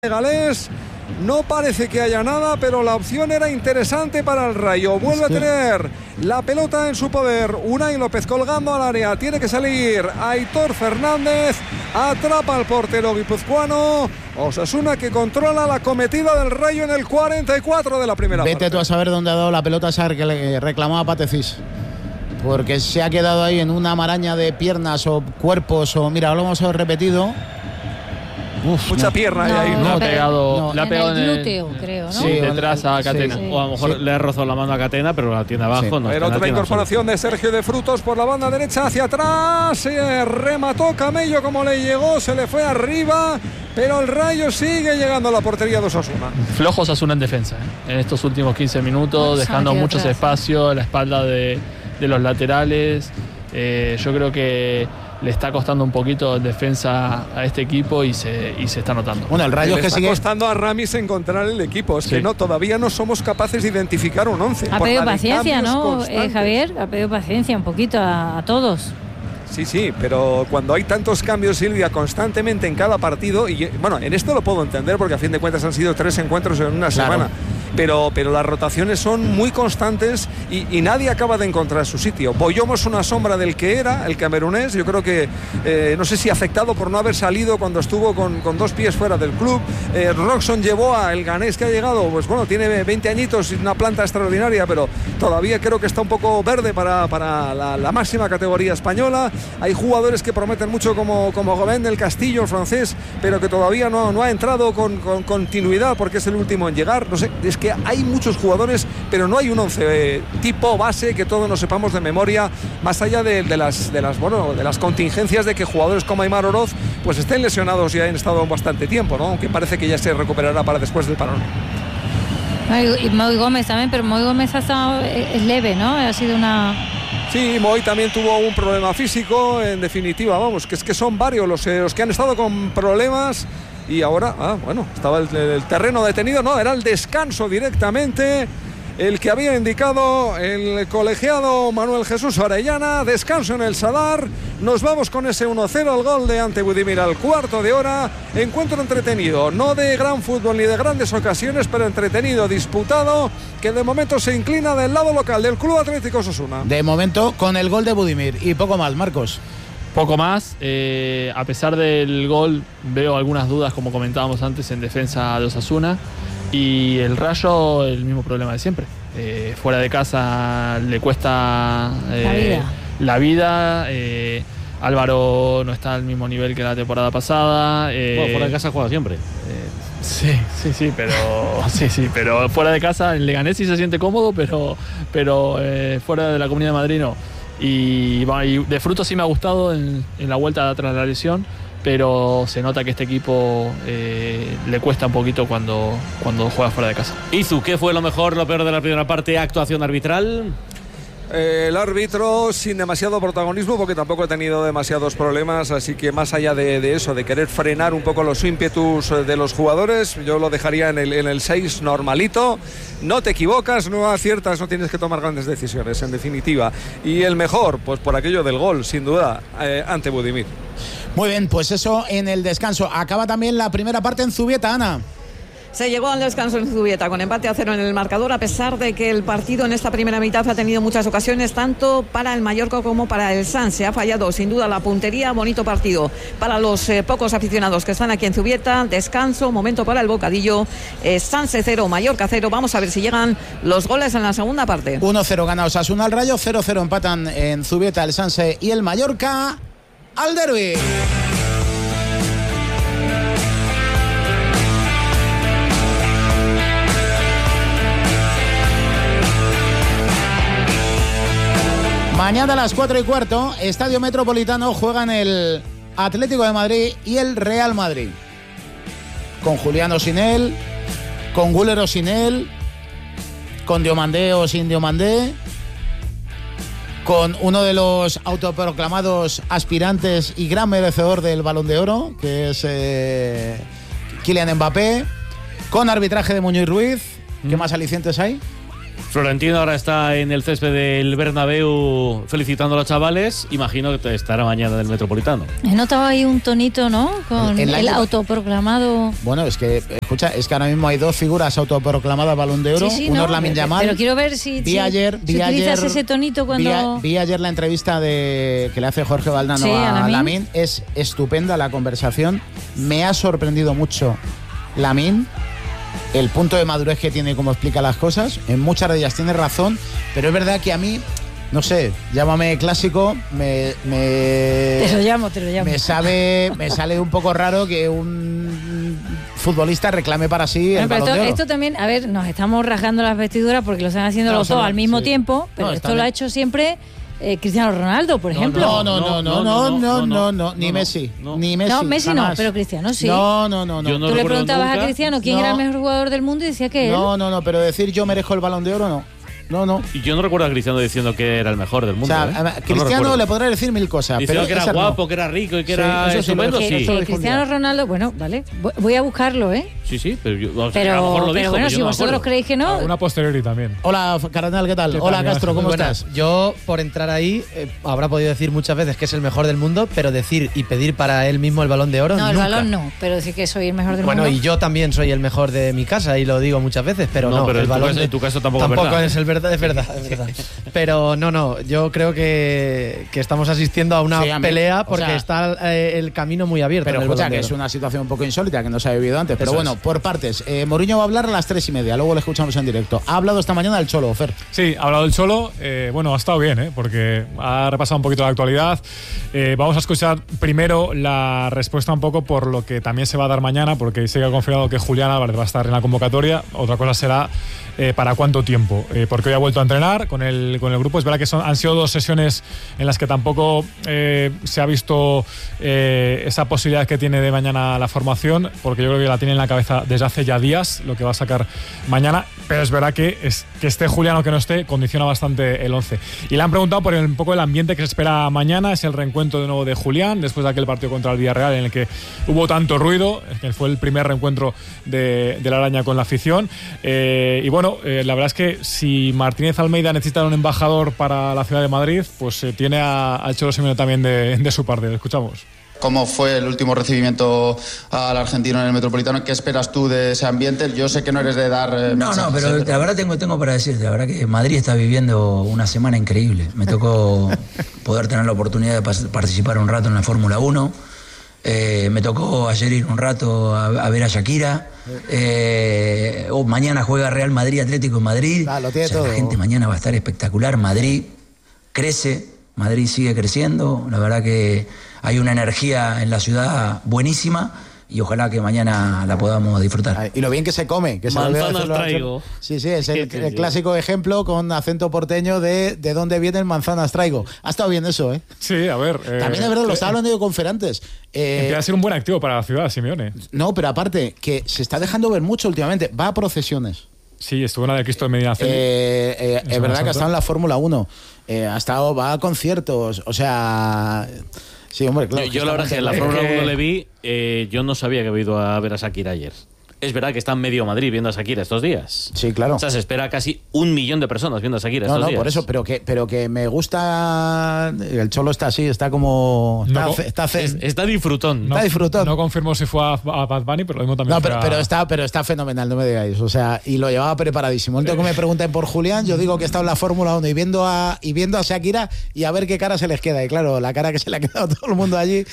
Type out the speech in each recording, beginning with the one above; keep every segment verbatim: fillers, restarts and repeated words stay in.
Galés. No parece que haya nada, pero la opción era interesante para el Rayo. Vuelve es que... a tener la pelota en su poder. Unai López colgando al área. Tiene que salir Aitor Fernández. Atrapa al portero guipuzcoano. Osasuna que controla la cometida del Rayo en el cuarenta y cuatro de la primera Vete parte. tú a saber dónde ha dado la pelota esa que le reclamaba Patecís. Porque se ha quedado ahí en una maraña de piernas o cuerpos. O mira, lo hemos repetido. Uf, mucha no, pierna no, ahí. No, No, ha pegado, no, le ha pegado en el glúteo, en el, creo, ¿no? Sí, detrás a Catena. Sí, sí. O a lo mejor sí. le ha rozado la mano a Catena, pero la tiene abajo. Sí. No, pero otra incorporación de Sergio de Frutos por la banda derecha hacia atrás. Se remató Camello como le llegó, se le fue arriba. Pero el Rayo sigue llegando a la portería de Osasuna. Flojo Osasuna en defensa, ¿eh? En estos últimos quince minutos, dejando muchos atrás. espacios a la espalda de, de los laterales. Eh, yo creo que le está costando un poquito en defensa a este equipo y se, y se está notando. Bueno, el Rayo le que está sigue costando a Ramis encontrar el equipo. Es sí. que no, todavía no somos capaces de identificar un once. Ha pedido paciencia, ¿no, eh, Javier? Ha pedido paciencia un poquito a, a todos. Sí, sí, pero cuando hay tantos cambios, Silvia, constantemente en cada partido, y bueno, en esto lo puedo entender porque a fin de cuentas han sido tres encuentros en una claro. semana. Pero, pero las rotaciones son muy constantes y, y nadie acaba de encontrar su sitio. Boyomo es una sombra del que era, el camerunés. Yo creo que, eh, no sé si afectado por no haber salido cuando estuvo con, con dos pies fuera del club. Eh, Roxon llevó a el ganés que ha llegado, pues bueno, tiene veinte añitos y una planta extraordinaria, pero todavía creo que está un poco verde para, para la, la máxima categoría española. Hay jugadores que prometen mucho como, como Gobén del Castillo, el francés, pero que todavía no, no ha entrado con, con continuidad porque es el último en llegar. No sé, es que hay muchos jugadores, pero no hay un once eh, tipo base que todos nos sepamos de memoria, más allá de, de las de las bueno de las contingencias de que jugadores como Aimar Oroz pues estén lesionados y hayan estado bastante tiempo, ¿no? Aunque parece que ya se recuperará para después del parón. Y Moy Gómez también, pero Moy Gómez ha estado, es leve, ¿no? Ha sido una... Sí, Moy también tuvo un problema físico, en definitiva, vamos, que es que son varios los, eh, los que han estado con problemas. Y ahora, ah, bueno, estaba el, el terreno detenido, no, era el descanso directamente, el que había indicado el colegiado Manuel Jesús Orellana. Descanso en el Sadar. Nos vamos con ese uno cero, el gol de Ante Budimir al cuarto de hora. Encuentro entretenido, no de gran fútbol ni de grandes ocasiones, pero entretenido, disputado, que de momento se inclina del lado local del Club Atlético Osasuna. De momento con el gol de Budimir y poco más, Marcos. Poco más, eh, a pesar del gol veo algunas dudas, como comentábamos antes, en defensa de Osasuna, y el Rayo el mismo problema de siempre. Eh, fuera de casa le cuesta eh, la vida, la vida eh, Álvaro no está al mismo nivel que la temporada pasada. Eh, bueno, fuera de casa juega siempre. Eh, sí, sí, sí, pero sí, sí, pero fuera de casa en Leganés sí se siente cómodo, pero, pero eh, fuera de la Comunidad de Madrid no. Y, y de Frutos sí me ha gustado en, en la vuelta tras la lesión, pero se nota que este equipo eh, le cuesta un poquito cuando, cuando juega fuera de casa. Izu, ¿qué fue lo mejor, lo peor de la primera parte? ¿Actuación arbitral? Eh, el árbitro sin demasiado protagonismo porque tampoco ha tenido demasiados problemas, así que más allá de, de eso, de querer frenar un poco los ímpetus de los jugadores, yo lo dejaría en el, en el seis normalito. No te equivocas, no aciertas, no tienes que tomar grandes decisiones, en definitiva. Y el mejor, pues por aquello del gol, sin duda, eh, Ante Budimir. Muy bien, pues eso en el descanso. Acaba también la primera parte en Zubieta, Ana. Se llegó al descanso en Zubieta con empate a cero en el marcador, a pesar de que el partido en esta primera mitad ha tenido muchas ocasiones, tanto para el Mallorca como para el Sanse. Se ha fallado sin duda la puntería. Bonito partido para los eh, pocos aficionados que están aquí en Zubieta. Descanso, momento para el bocadillo. eh, Sanse cero, Mallorca cero. Vamos a ver si llegan los goles en la segunda parte. uno cero gana Osasuna al Rayo, cero cero empatan en Zubieta el Sanse y el Mallorca al derbi. Mañana a las cuatro y cuarto, Estadio Metropolitano, juegan el Atlético de Madrid y el Real Madrid. Con Julián o sin él, con Güler o sin él, con Diomandé o sin Diomandé, con uno de los autoproclamados aspirantes y gran merecedor del Balón de Oro, que es eh, Kylian Mbappé, con arbitraje de Muñoz Ruiz. ¿Qué mm. más alicientes hay? Florentino ahora está en el césped del Bernabéu felicitando a los chavales. Imagino que estará mañana en el Metropolitano. He notado ahí un tonito, ¿no? Con el, el, el autoproclamado... Bueno, es que, escucha, es que ahora mismo hay dos figuras autoproclamadas Balón de Oro. Sí, sí, Uno no, es Lamine Yamal. Pero quiero ver si, vi si, ayer, si vi utilizas ayer, ese tonito cuando... Vi, vi ayer la entrevista de que le hace Jorge Valdano sí, a, a Lamine. Es estupenda la conversación. Me ha sorprendido mucho Lamine. El punto de madurez que tiene y cómo explica las cosas, en muchas de ellas tiene razón, pero es verdad que a mí, no sé, llámame clásico, me... me te lo llamo, te lo llamo. Me sabe, me sale un poco raro que un futbolista reclame para sí el bueno, pero Balón esto, de Oro. Esto también, a ver, nos estamos rasgando las vestiduras porque lo están haciendo no, los dos no, al mismo sí. tiempo, pero no, esto bien. lo ha hecho siempre... Eh, Cristiano Ronaldo, por ejemplo. No, no, no, no, no, no, no, no, ni Messi, ni Messi. No, Messi jamás. no, pero Cristiano sí. No, no, no, no. Yo no Tú le recuerdo preguntabas nunca. a Cristiano quién No. era el mejor jugador del mundo y decía que él. No, no, no, pero decir yo merezco el Balón de Oro, no. No, no. Y yo no recuerdo a Cristiano diciendo que era el mejor del O mundo. sea, ¿eh? a- No Cristiano recuerdo. le podrá decir mil cosas, Diciendo pero que era esa no. guapo, que era rico y que Sí, era eso sí lo estupendo, dijo, que, sí. eso lo que dijo un Cristiano día. Ronaldo, bueno, vale, voy- voy a buscarlo, ¿eh? Sí, sí, pero, yo, o sea, Pero, a lo mejor lo pero dijo, bueno, pero yo si no me vosotros acuerdo. creéis que no, Una posteriori también. Hola, Cardenal, ¿qué tal? ¿Qué tal, Hola, Miguel? Castro, ¿cómo Muy buenas. estás? Yo, por entrar ahí, eh, habrá podido decir muchas veces que es el mejor del mundo, pero decir y pedir para él mismo el Balón de Oro, no, el nunca. balón no, pero decir que soy el mejor del Bueno, mundo. y yo también soy el mejor de mi casa y lo digo muchas veces, pero no, No, pero el en tu balón caso- de- en tu caso tampoco es verdad. es el verdad, es verdad, es verdad. Pero no, no, yo creo que, que estamos asistiendo a una Sí, a mí, pelea o porque sea, está eh, el camino muy abierto. Pero en el escucha, Balón de que es Oro. una situación un poco insólita que no se ha vivido antes. Pero Eso bueno, es. por partes. Eh, Mourinho va a hablar a las tres y media, luego lo escuchamos en directo. Ha hablado esta mañana el Cholo, Fer. Sí, ha hablado el Cholo. Eh, bueno, ha estado bien, ¿eh? Porque ha repasado un poquito la actualidad. Eh, vamos a escuchar primero la respuesta un poco por lo que también se va a dar mañana, porque se ha confirmado que Julián Álvarez va a estar en la convocatoria. Otra cosa será eh, para cuánto tiempo. Eh, porque hoy ha vuelto a entrenar con el, con el grupo. Es verdad que son, han sido dos sesiones en las que tampoco eh, se ha visto eh, esa posibilidad que tiene de mañana la formación, porque yo creo que la tiene en la cabeza desde hace ya días, lo que va a sacar mañana. Pero es verdad que, es, que esté Julián o que no esté, condiciona bastante el once. Y le han preguntado por el, un poco el ambiente que se espera mañana. Es el reencuentro de nuevo de Julián, después de aquel partido contra el Villarreal en el que hubo tanto ruido, que fue el primer reencuentro de, de la Araña con la afición. Eh, y bueno, eh, la verdad es que si Martínez Almeida necesita un embajador para la ciudad de Madrid, pues eh, tiene a, a Cholo Simeone también de, de su parte. Escuchamos. ¿Cómo fue el último recibimiento al argentino en el Metropolitano? ¿Qué esperas tú de ese ambiente? Yo sé que no eres de dar eh, No, no, pero ¿eh? la verdad tengo, tengo para decirte, la verdad que Madrid está viviendo una semana increíble. Me tocó poder tener la oportunidad de pas- participar un rato en la Fórmula uno. Eh, me tocó ayer ir un rato a, a ver a Shakira. Eh, oh, mañana juega Real Madrid, Atlético de Madrid. Ah, lo tiene O sea, todo. la gente mañana va a estar espectacular. Madrid crece, Madrid sigue creciendo. La verdad que hay una energía en la ciudad buenísima y ojalá que mañana la podamos disfrutar. Ay, y lo bien que se come. Que se lo veo Manzanas hacerlo- traigo. Sí, sí, es el, Sí, sí, el sí. clásico ejemplo con acento porteño de de dónde vienen manzanas traigo. Ha estado bien eso, ¿eh? Sí, a ver. eh, También es verdad, lo eh, estaba hablando yo con Fer antes. Eh, Empieza a ser un buen activo para la ciudad, Simeone. no, pero aparte, que se está dejando ver mucho últimamente. Va a procesiones. Sí, estuvo en la de Cristo de Medina Celi. Eh, eh, En es Semana verdad que ha Santa. estado en la Fórmula uno. Eh, ha estado, va a conciertos. O sea. Sí, hombre, claro. Yo, yo la verdad que en la Es Fórmula que- uno le vi, eh, yo no sabía que había ido a ver a Shakira ayer. Es verdad que está en medio Madrid viendo a Shakira estos días. Sí, claro. O sea, se espera casi un millón de personas viendo a Shakira No, estos no, días. por eso, pero que, pero que me gusta. El Cholo está así, está como. Está, No, ce- está zen. Es- está disfrutón. No, está disfrutando. no confirmo si fue a, a Bad Bunny, pero lo mismo también No, fue pero, a- pero está, pero está fenomenal, no me digáis. O sea, y lo llevaba preparadísimo. Entonces que me pregunten por Julián, yo digo que está en la Fórmula uno y viendo a y viendo a Shakira y a ver qué cara se les queda. Y claro, la cara que se le ha quedado a todo el mundo allí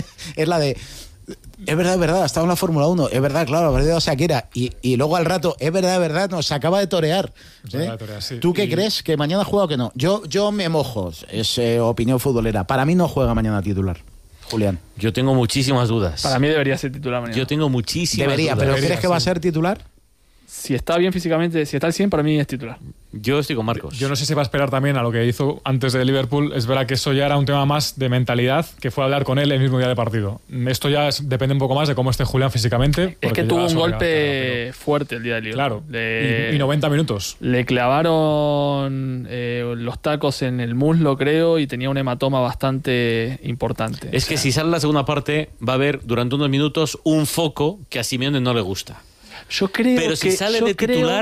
es la de. Es verdad, es verdad, ha estado en la Fórmula uno. Es verdad, claro, ha perdido a Shakira. Y, y luego al rato, es verdad, es verdad, nos acaba de torear. Se ¿eh? acaba de torear, sí. ¿Tú qué Y- crees? ¿Que mañana juega o que no? Yo, yo me mojo. Es eh, opinión futbolera. Para mí no juega mañana titular, Julián. Yo tengo muchísimas dudas. Para mí debería ser titular mañana. Yo tengo muchísimas Debería, dudas. pero Debería, ¿crees que va a sí. ser titular? Si está bien físicamente, si está al cien, para mí es titular. Yo estoy con Marcos. Yo no sé si va a esperar también a lo que hizo antes de Liverpool. Es verdad que eso ya era un tema más de mentalidad, que fue hablar con él el mismo día de partido. Esto ya es- depende un poco más de cómo esté Julián físicamente. Es porque que ya tuvo un eso golpe queda fuerte el día de claro. Liverpool. Claro. Le, Y, y noventa minutos. le clavaron eh, los tacos en el muslo, creo, y tenía un hematoma bastante importante. Es que si sale la segunda parte, va a haber durante unos minutos un foco que a Simeone no le gusta. Yo creo Pero si que, sale yo de creo- titular,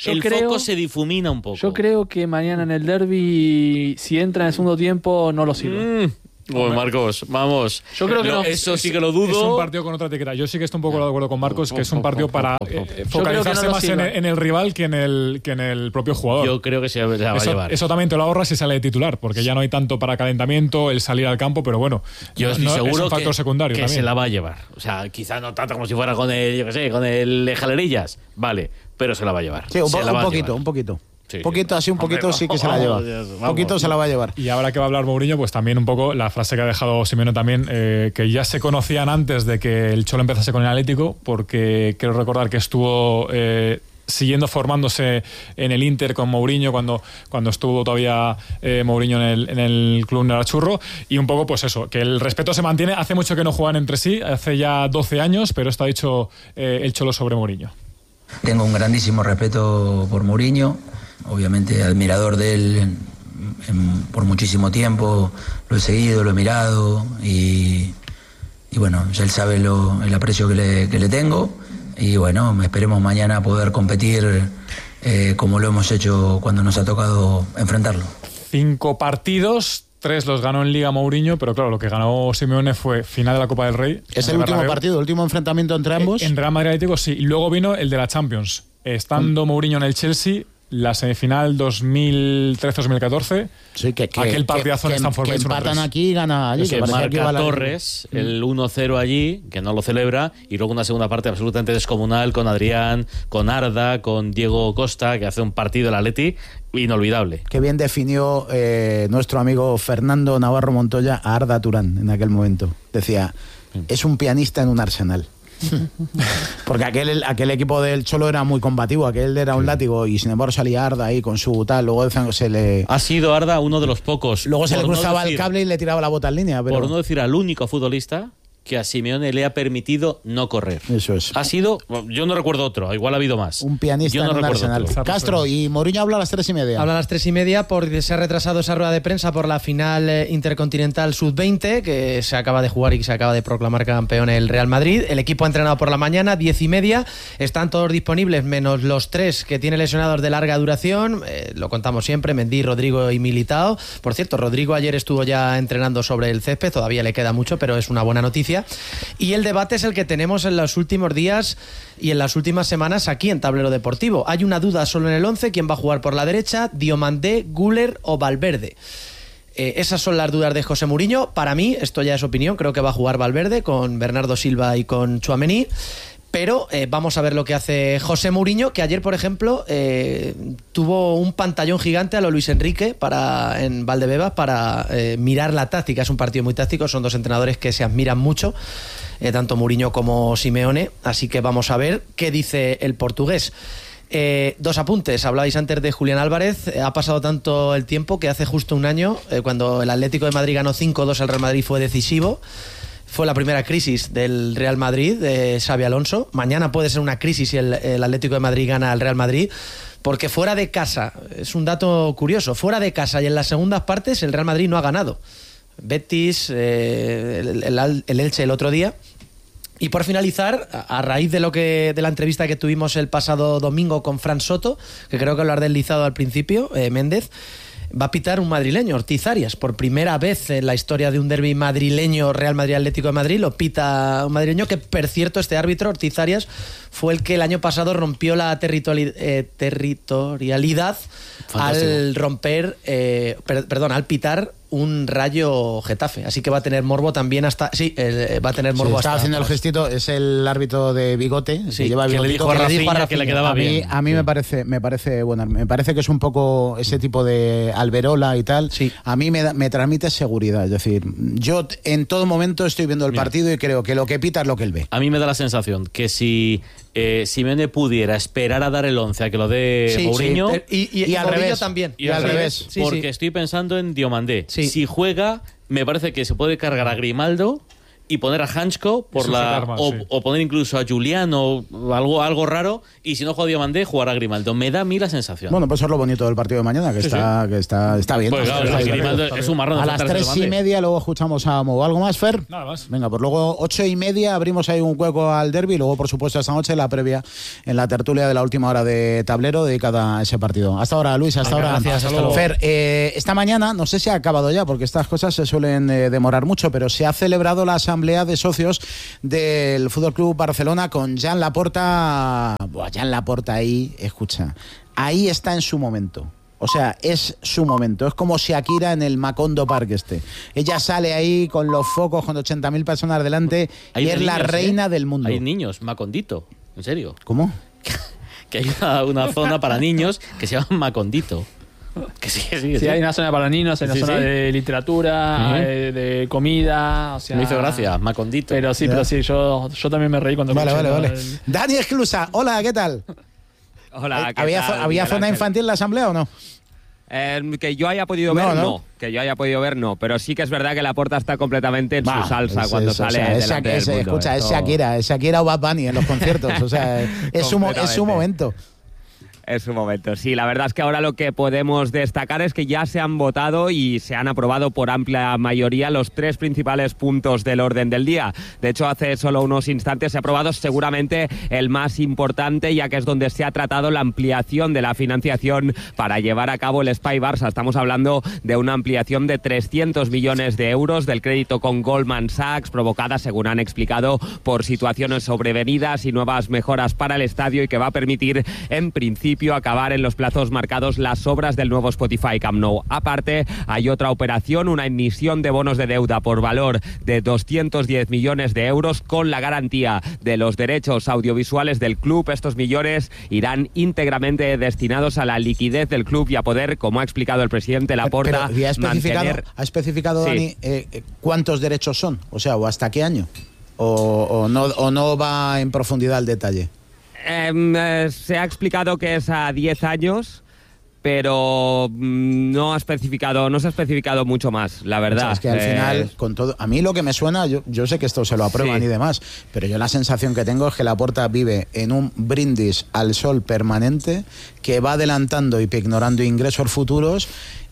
Yo el creo- foco se difumina un poco. Yo creo que mañana en el derbi, si entra en el segundo tiempo, no lo sirve. Mm. Uy, Marcos, vamos. Yo creo que Lo- no. Eso sí que lo Es dudo. un partido con otra etiqueta. Yo sí que estoy un poco de acuerdo con Marcos, que es un partido para eh, Yo focalizarse creo que no lo más en sirva. el, en el rival que en el, que en el propio jugador. Yo creo que se la va a Eso, llevar. eso también te lo ahorras si sale de titular, porque ya no hay tanto para calentamiento, el salir al campo, pero bueno, Yo no- estoy no- seguro es un factor que, secundario que también. se la va a llevar. O sea, quizá no tanto como si fuera con el, yo qué sé, con el Jalerillas. Vale, pero se la va a llevar. Sí, un, Se po- la un va a poquito, llevar. un poquito. Sí, Un poquito, sí. así un poquito Hombre, sí que se la lleva. vamos, Un vamos. poquito se la va a llevar. Y ahora que va a hablar Mourinho, pues también un poco la frase que ha dejado Simeone también, eh, que ya se conocían antes de que el Cholo empezase con el Atlético, porque quiero recordar que estuvo eh, siguiendo formándose en el Inter con Mourinho cuando, cuando estuvo todavía eh, Mourinho en el, en el club Nerazzurro, y un poco pues eso, que el respeto se mantiene. Hace mucho que no juegan entre sí, hace ya doce años, pero esto ha dicho eh, el Cholo sobre Mourinho. Tengo un grandísimo respeto por Mourinho, obviamente admirador de él en- en- por muchísimo tiempo, lo he seguido, lo he mirado y, y bueno, ya él sabe lo- el aprecio que le, que le tengo y bueno, esperemos mañana poder competir eh, como lo hemos hecho cuando nos ha tocado enfrentarlo. Cinco partidos, tres los ganó en Liga Mourinho, pero claro, lo que ganó Simeone fue final de la Copa del Rey. Es en el último Bernabéu. partido, el último enfrentamiento entre ambos. En Real Madrid Atlético, sí. Y luego vino el de la Champions. Estando Mourinho en el Chelsea, la semifinal dos mil trece dos mil catorce. Sí, que, que- aquel partidazo que- en Stamford que Bridge uno empatan tres. aquí y gana allí. Que que parecía que iba marca la- Torres el uno cero allí, que no lo celebra, y luego una segunda parte absolutamente descomunal con Adrián, con Arda, con Diego Costa, que hace un partido el Atleti inolvidable. Qué bien definió eh, nuestro amigo Fernando Navarro Montoya a Arda Turán en aquel momento. Decía, es un pianista en un arsenal. Porque aquel, aquel equipo del Cholo era muy combativo, aquel era un látigo y sin embargo salía Arda ahí con su tal, luego se le... Ha sido Arda uno de los pocos. Luego se le por no cruzaba decir- el cable y le tiraba la bota en línea. Pero... Por no decir al único futbolista que a Simeone le ha permitido no correr. Eso es. Ha sido, yo no recuerdo otro, igual ha habido más. Un pianista Yo no en un recuerdo arsenal. otro. Castro, y Mourinho habla a las tres y media. Habla a las tres y media porque se ha retrasado esa rueda de prensa por la final eh, intercontinental sub veinte que se acaba de jugar y que se acaba de proclamar campeón el Real Madrid. El equipo ha entrenado por la mañana, diez y media. Están todos disponibles, menos los tres que tiene lesionados de larga duración. Eh, lo contamos siempre, Mendy, Rodrigo y Militao. Por cierto, Rodrigo ayer estuvo ya entrenando sobre el césped, todavía le queda mucho, pero es una buena noticia. Y el debate es el que tenemos en los últimos días y en las últimas semanas aquí en Tablero Deportivo. Hay una duda solo en el once, ¿quién va a jugar por la derecha? Diomandé, Güler o Valverde. Eh, esas son las dudas de José Mourinho. Para mí, esto ya es opinión, creo que va a jugar Valverde con Bernardo Silva y con Tchouaméni. Pero eh, vamos a ver lo que hace José Mourinho, que ayer, por ejemplo, eh, tuvo un pantallón gigante a lo Luis Enrique para, en Valdebebas para eh, mirar la táctica. Es un partido muy táctico, son dos entrenadores que se admiran mucho, eh, tanto Mourinho como Simeone. Así que vamos a ver qué dice el portugués. Eh, dos apuntes, hablabais antes de Julián Álvarez. Eh, ha pasado tanto el tiempo que hace justo un año, eh, cuando el Atlético de Madrid ganó cinco dos al Real Madrid, fue decisivo. Fue la primera crisis del Real Madrid, de Xabi Alonso. Mañana puede ser una crisis si el, el Atlético de Madrid gana al Real Madrid, porque fuera de casa, es un dato curioso, fuera de casa y en las segundas partes el Real Madrid no ha ganado. Betis, eh, el, el, el Elche el otro día. Y por finalizar, a raíz de lo que de la entrevista que tuvimos el pasado domingo con Fran Soto, que creo que lo has deslizado al principio, eh, Méndez, va a pitar un madrileño, Ortiz Arias. Por primera vez en la historia de un derbi madrileño, Real Madrid-Atlético de Madrid, lo pita un madrileño que, por cierto, este árbitro, Ortiz Arias, fue el que el año pasado rompió la territori- eh, territorialidad Fantástico. al romper, eh, per- perdón, al pitar un Rayo Getafe. Así que va a tener morbo también hasta... Sí, eh, va a tener morbo Sí, hasta... está haciendo el gestito, es el árbitro de bigote, Sí, que lleva que le bigotito, dijo a que le Rafinha dijo a que le Rafinha. quedaba a mí, bien. a mí Sí. me parece, me parece bueno, me parece que es un poco ese tipo de Alberola y tal. Sí. A mí me, da- me transmite seguridad, es decir, yo t- en todo momento estoy viendo el Mira. partido y creo que lo que pita es lo que él ve. A mí me da la sensación que si eh, Simeone pudiera esperar a dar el once a que lo dé Sí, Mourinho, sí. Y, y, Y al Mourinho revés. también. Y al Sí, revés. sí, porque sí. estoy pensando en Diomandé. Sí. Si juega, me parece que se puede cargar a Grimaldo y poner a Hanchko por la más, o, sí. o poner incluso a Julián o algo, algo raro, y si no juega Diomandé, jugar a Grimaldo. Me da a mí la sensación. Bueno, pues eso es lo bonito del partido de mañana, que, Sí, está, sí. que está, está bien. Pues claro, está es que bien. Grimaldo es un marrón de A las enfrentarse tres a y Diomandé. media luego escuchamos a Mo. ¿Algo más, Fer? Nada más. Venga, pues luego ocho y media abrimos ahí un hueco al derbi, y luego, por supuesto, esta noche la previa en la tertulia de la última hora de Tablero dedicada a ese partido. Hasta ahora, Luis, hasta Venga, ahora. gracias, hasta luego. Fer, eh, esta mañana, no sé si ha acabado ya, porque estas cosas se suelen eh, demorar mucho, pero se ha celebrado la asamblea de socios del Fútbol Club Barcelona con Jan Laporta. Buah, Jan Laporta ahí, escucha, ahí está en su momento. O sea, es su momento. Es como Shakira en el Macondo Park este. Ella sale ahí con los focos, con ochenta mil personas delante, Hay y de es la niños, reina ¿eh? del mundo. Hay niños, Macondito. En serio. ¿Cómo? Que hay una, una zona para niños que se llama Macondito. Que sí, que sí, que Sí, sí. hay una zona para niños, hay una Sí, zona sí. de literatura, Ujú. eh, de comida, o sea... Me hizo gracia, Macondito. Pero sí, Ya. pero sí, yo, yo también me reí cuando Vale, escuché, vale, ¿no? vale. El- Dani Esclusa, hola, ¿qué tal? Hola, Eh, ¿qué ¿Había, tal, zo- ¿había Miguel zona Ángel? infantil en la asamblea o no? Eh, que yo haya podido No, ver, no. no. Que yo haya podido ver, no. Pero sí que es verdad que Laporta está completamente en Bah, su salsa es- cuando es- sale o sea, es delante Shak- del es- mundo. Escucha, es Esto- Shakira, es Shakira o Bad Bunny en los conciertos. O sea, es su, mo- es su Completamente. momento. Es su momento. Sí, la verdad es que ahora lo que podemos destacar es que ya se han votado y se han aprobado por amplia mayoría los tres principales puntos del orden del día. De hecho, hace solo unos instantes se ha aprobado seguramente el más importante, ya que es donde se ha tratado la ampliación de la financiación para llevar a cabo el Spy Barça. Estamos hablando de una ampliación de trescientos millones de euros del crédito con Goldman Sachs, provocada, según han explicado, por situaciones sobrevenidas y nuevas mejoras para el estadio, y que va a permitir, en principio, acabar en los plazos marcados las obras del nuevo Spotify Camp Nou. Aparte, hay otra operación, una emisión de bonos de deuda por valor de doscientos diez millones de euros con la garantía de los derechos audiovisuales del club. Estos millones irán íntegramente destinados a la liquidez del club y a poder, como ha explicado el presidente Laporta, Pero, ¿y ha especificado, mantener... ha especificado Sí. Dani, eh, eh, cuántos derechos son? O sea, ¿o hasta qué año? ¿O, o no, o no va en profundidad al detalle? Eh, eh, se ha explicado que es a diez años, pero mm, no ha especificado, no se ha especificado mucho más, la O verdad. sea, es que al Eh, final, con todo, a mí lo que me suena, yo, yo sé que esto se lo aprueban Sí. y demás, pero yo la sensación que tengo es que Laporta vive en un brindis al sol permanente que va adelantando y ignorando ingresos futuros.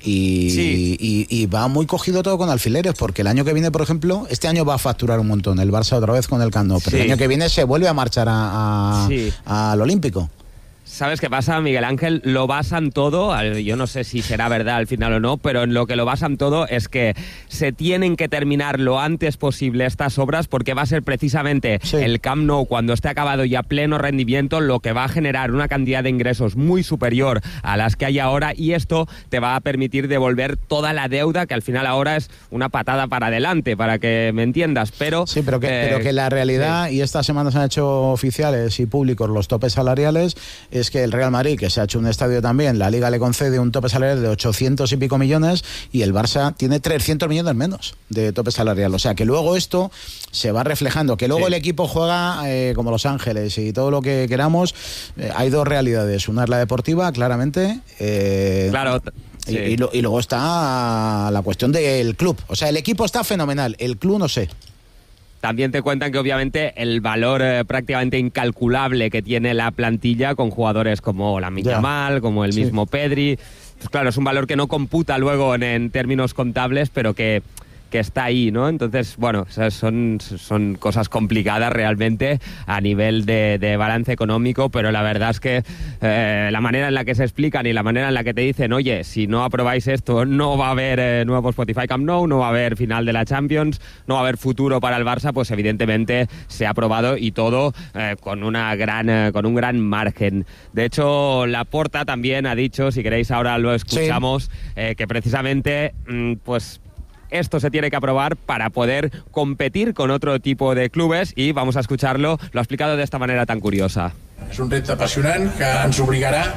Y, Sí. y- y va muy cogido todo con alfileres, porque el año que viene, por ejemplo, este año va a facturar un montón el Barça otra vez con el Camp Nou, pero Sí. el año que viene se vuelve a marchar a, a- Sí. al Olímpico. ¿Sabes qué pasa, Miguel Ángel? Lo basan todo, al- yo no sé si será verdad al final o no, pero en lo que lo basan todo es que se tienen que terminar lo antes posible estas obras, porque va a ser precisamente Sí. el Camp Nou, cuando esté acabado y a pleno rendimiento, lo que va a generar una cantidad de ingresos muy superior a las que hay ahora, y esto te va a permitir devolver toda la deuda, que al final ahora es una patada para adelante, para que me entiendas, pero... Sí, pero que, eh, pero que la realidad, y esta semana se han hecho oficiales y públicos los topes salariales, es que el Real Madrid, que se ha hecho un estadio también, la Liga le concede un tope salarial de ochocientos y pico millones, y el Barça tiene trescientos millones menos de tope salarial. O sea, que luego esto se va reflejando, que luego Sí. el equipo juega eh, como Los Ángeles y todo lo que queramos. Eh, hay dos realidades, una es la deportiva, claramente. eh, Claro. Y, Sí. y lo- y luego está la cuestión del club. O sea, el equipo está fenomenal, el club no sé. También te cuentan que obviamente el valor eh, prácticamente incalculable que tiene la plantilla, con jugadores como Lamine Ya. Yamal, como el Sí. mismo Pedri, pues claro, es un valor que no computa luego en, en términos contables, pero que, que está ahí, ¿no? Entonces, bueno, o sea, son, son cosas complicadas realmente a nivel de, de balance económico, pero la verdad es que eh, la manera en la que se explican y la manera en la que te dicen, oye, si no aprobáis esto, no va a haber eh, nuevo Spotify Camp Nou, no va a haber final de la Champions, no va a haber futuro para el Barça, pues evidentemente se ha aprobado, y todo eh, con una gran eh, con un gran margen. De hecho, Laporta también ha dicho, si queréis ahora lo escuchamos, eh, que precisamente mm, pues esto se tiene que aprobar para poder competir con otro tipo de clubes, y vamos a escucharlo, lo ha explicado de esta manera tan curiosa. És un repte apassionant que ens obligarà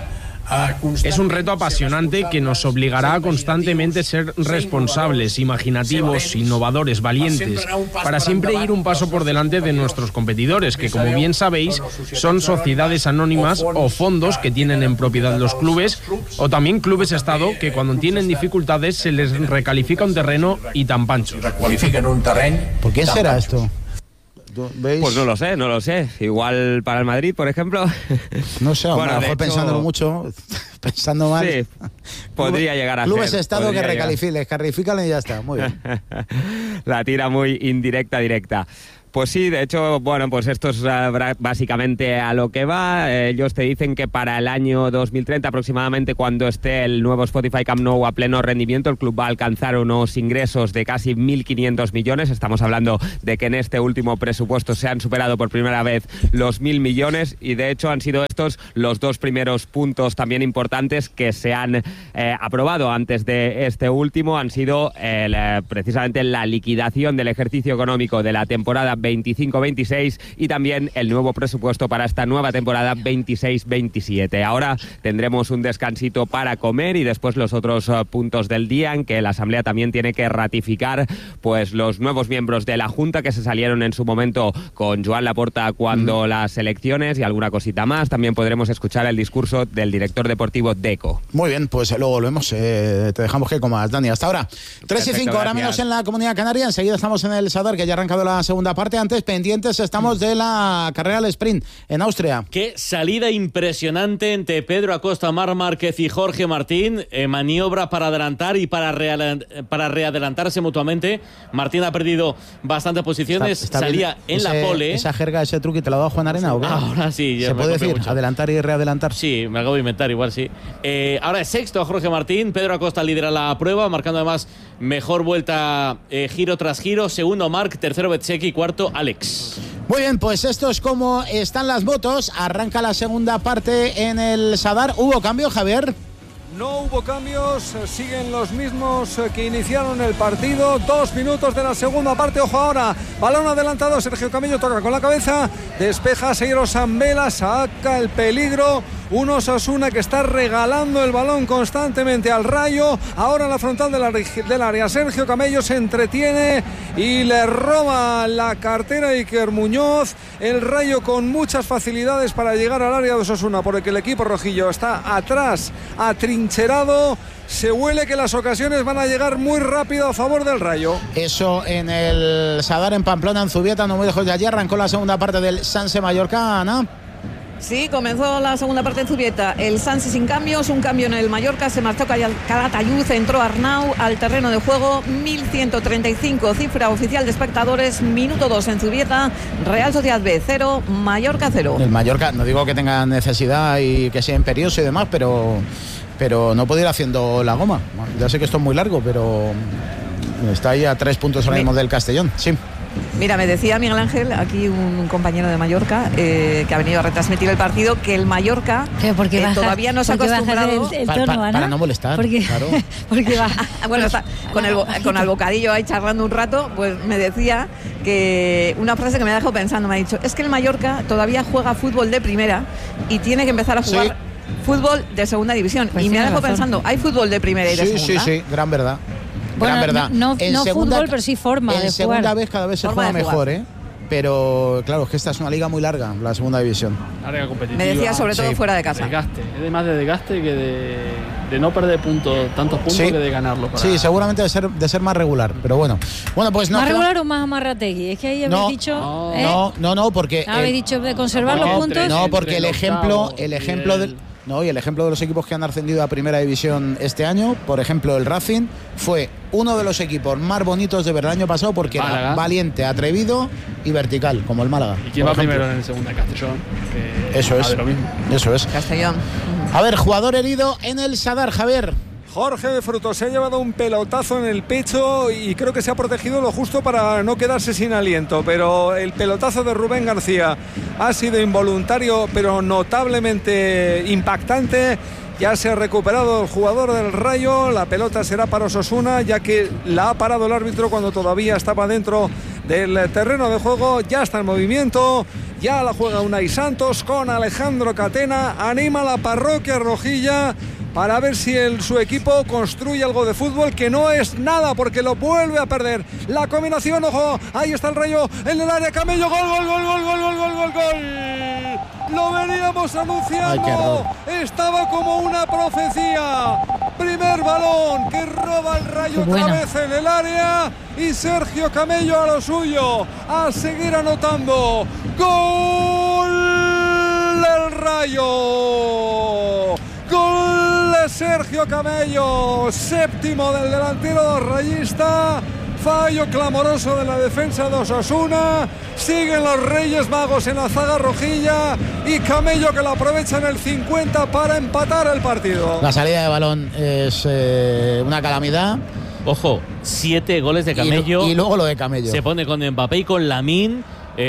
Es un reto apasionante que nos obligará a constantemente ser responsables, imaginativos, innovadores, valientes, para siempre ir un paso por delante de nuestros competidores, que como bien sabéis son sociedades anónimas o fondos que tienen en propiedad los clubes, o también clubes Estado que cuando tienen dificultades se les recalifica un terreno y tan panchos. ¿Por qué será esto? ¿Veis? Pues no lo sé, no lo sé. Igual para el Madrid, por ejemplo. No sé, bueno, a lo mejor hecho, pensándolo mucho, pensando mal. Sí, podría llegar a Clubes ser. Estado que recalifiquen, califican y ya está. Muy bien. La tira muy indirecta, directa. Pues sí, de hecho, bueno, pues esto es uh, básicamente a lo que va. Ellos te dicen que para el año dos mil treinta aproximadamente, cuando esté el nuevo Spotify Camp Nou a pleno rendimiento, el club va a alcanzar unos ingresos de casi mil quinientos millones. Estamos hablando de que en este último presupuesto se han superado por primera vez los mil millones y de hecho han sido estos los dos primeros puntos también importantes que se han eh, aprobado antes de este último. Han sido el, eh, precisamente la liquidación del ejercicio económico de la temporada veinticinco veintiséis y también el nuevo presupuesto para esta nueva temporada veintiséis veintisiete. Ahora tendremos un descansito para comer y después los otros uh, puntos del día en que la Asamblea también tiene que ratificar pues los nuevos miembros de la Junta que se salieron en su momento con Joan Laporta cuando mm. las elecciones y alguna cosita más. También podremos escuchar el discurso del director deportivo Deco. Muy bien, pues luego volvemos. Eh, te dejamos que comas, Dani. Hasta ahora. tres y cinco, ahora menos en la Comunidad Canaria. Enseguida estamos en el Sadar, que ya ha arrancado la segunda parte. Antes, pendientes estamos de la carrera al sprint en Austria. Qué salida impresionante entre Pedro Acosta, Marc Márquez y Jorge Martín. Eh, maniobra para adelantar y para, real, para readelantarse mutuamente. Martín ha perdido bastantes posiciones. Está, está salía bien. en ese, la pole. ¿Esa jerga, ese truque te lo ha dado Juan Arena o qué? Ahora sí. ¿Se puede decir mucho. Adelantar y readelantar? Sí, me acabo de inventar, igual sí. Eh, ahora es sexto Jorge Martín. Pedro Acosta lidera la prueba, marcando además mejor vuelta eh, giro tras giro. Segundo Marc, tercero Bezzecchi, cuarto Alex. Muy bien, pues esto es como están las motos. Arranca la segunda parte en el Sadar. ¿Hubo cambio, Javier? No hubo cambios, siguen los mismos que iniciaron el partido. Dos minutos de la segunda parte. Ojo ahora, balón adelantado. Sergio Camello toca con la cabeza, despeja Seiro Zambela, saca el peligro. Un Osasuna que está regalando el balón constantemente al Rayo. Ahora en la frontal del área, Sergio Camello se entretiene y le roba la cartera a Iker Muñoz. El Rayo con muchas facilidades para llegar al área de Osasuna, porque el equipo rojillo está atrás, atrincherado. Se huele que las ocasiones van a llegar muy rápido a favor del Rayo. Eso en el Sadar, en Pamplona, en Zubieta, no muy lejos de allí. Arrancó la segunda parte del Sanse Mallorca, Ana. Sí, comenzó la segunda parte en Zubieta. El Sanse sin cambios, un cambio en el Mallorca. Se marchó Calatayud, entró Arnau al terreno de juego. mil ciento treinta y cinco, cifra oficial de espectadores. Minuto dos en Zubieta. Real Sociedad B cero, Mallorca cero. El Mallorca, no digo que tenga necesidad y que sea imperioso y demás, pero, pero no puede ir haciendo la goma. Ya sé que esto es muy largo, pero está ahí a tres puntos ahora mismo del Castellón. Sí. Mira, me decía Miguel Ángel, aquí un compañero de Mallorca, eh, que ha venido a retransmitir el partido, que el Mallorca eh, baja, todavía no se ha acostumbrado el, el tono, pa, pa, para no molestar. Porque, claro. porque va, bueno, está con el, con el bocadillo ahí charlando un rato, pues me decía que una frase que me ha dejado pensando, me ha dicho, es que el Mallorca todavía juega fútbol de primera y tiene que empezar a jugar sí. fútbol de segunda división. Pues y me ha dejado razón. pensando, ¿hay fútbol de primera y de sí, segunda? Sí, sí, gran verdad. Bueno, gran verdad. No, no, no segunda, fútbol, pero sí forma en de segunda jugar. vez cada vez se forma juega mejor, ¿eh? Pero claro, es que esta es una liga muy larga, la segunda división. Larga competitiva. Me decía sobre todo sí. fuera de casa. Desgaste, es de más de desgaste que de, de no perder puntos, tantos puntos sí. que de ganarlos. Para... Sí, seguramente de ser, de ser más regular, pero bueno. Bueno, pues no. ¿Más regular o más amarrategui? Es que ahí habéis no, dicho. No, ¿eh? no, no, no, porque. ¿Habéis el, dicho de conservar no, los puntos? No, porque el ejemplo, el ejemplo del. No, y el ejemplo de los equipos que han ascendido a Primera División este año, por ejemplo, el Racing, fue uno de los equipos más bonitos de ver el año pasado porque Málaga. Era valiente, atrevido y vertical, como el Málaga. ¿Y quién va ejemplo. primero en el segunda? Castellón. Que eso es. Lo mismo. Eso es. Castellón. A ver, jugador herido en el Sadar, Javier. Jorge de Frutos se ha llevado un pelotazo en el pecho y creo que se ha protegido lo justo para no quedarse sin aliento, pero el pelotazo de Rubén García ha sido involuntario pero notablemente impactante. Ya se ha recuperado el jugador del Rayo, la pelota será para Osasuna ya que la ha parado el árbitro cuando todavía estaba dentro del terreno de juego. Ya está en movimiento, Ya la juega Unai Santos con Alejandro Catena. Anima la parroquia rojilla para ver si el, su equipo construye algo de fútbol, que no es nada porque lo vuelve a perder. La combinación, ojo, ahí está el Rayo en el área, Camello, gol, gol, gol, gol, gol, gol, gol, gol, gol. Lo veníamos anunciando. Ay, estaba como una profecía. Primer balón que roba el Rayo otra vez en el área y Sergio Camello a lo suyo, a seguir anotando. Gol del Rayo. Gol de Sergio Camello, séptimo del delantero rayista. Fallo clamoroso de la defensa de Osasuna. Siguen los Reyes Magos en la zaga rojilla y Camello que lo aprovecha en el cincuenta para empatar el partido. La salida de balón es eh, una calamidad. Ojo, siete goles de Camello. Y, y luego lo de Camello. Se pone con Mbappé y con Lamine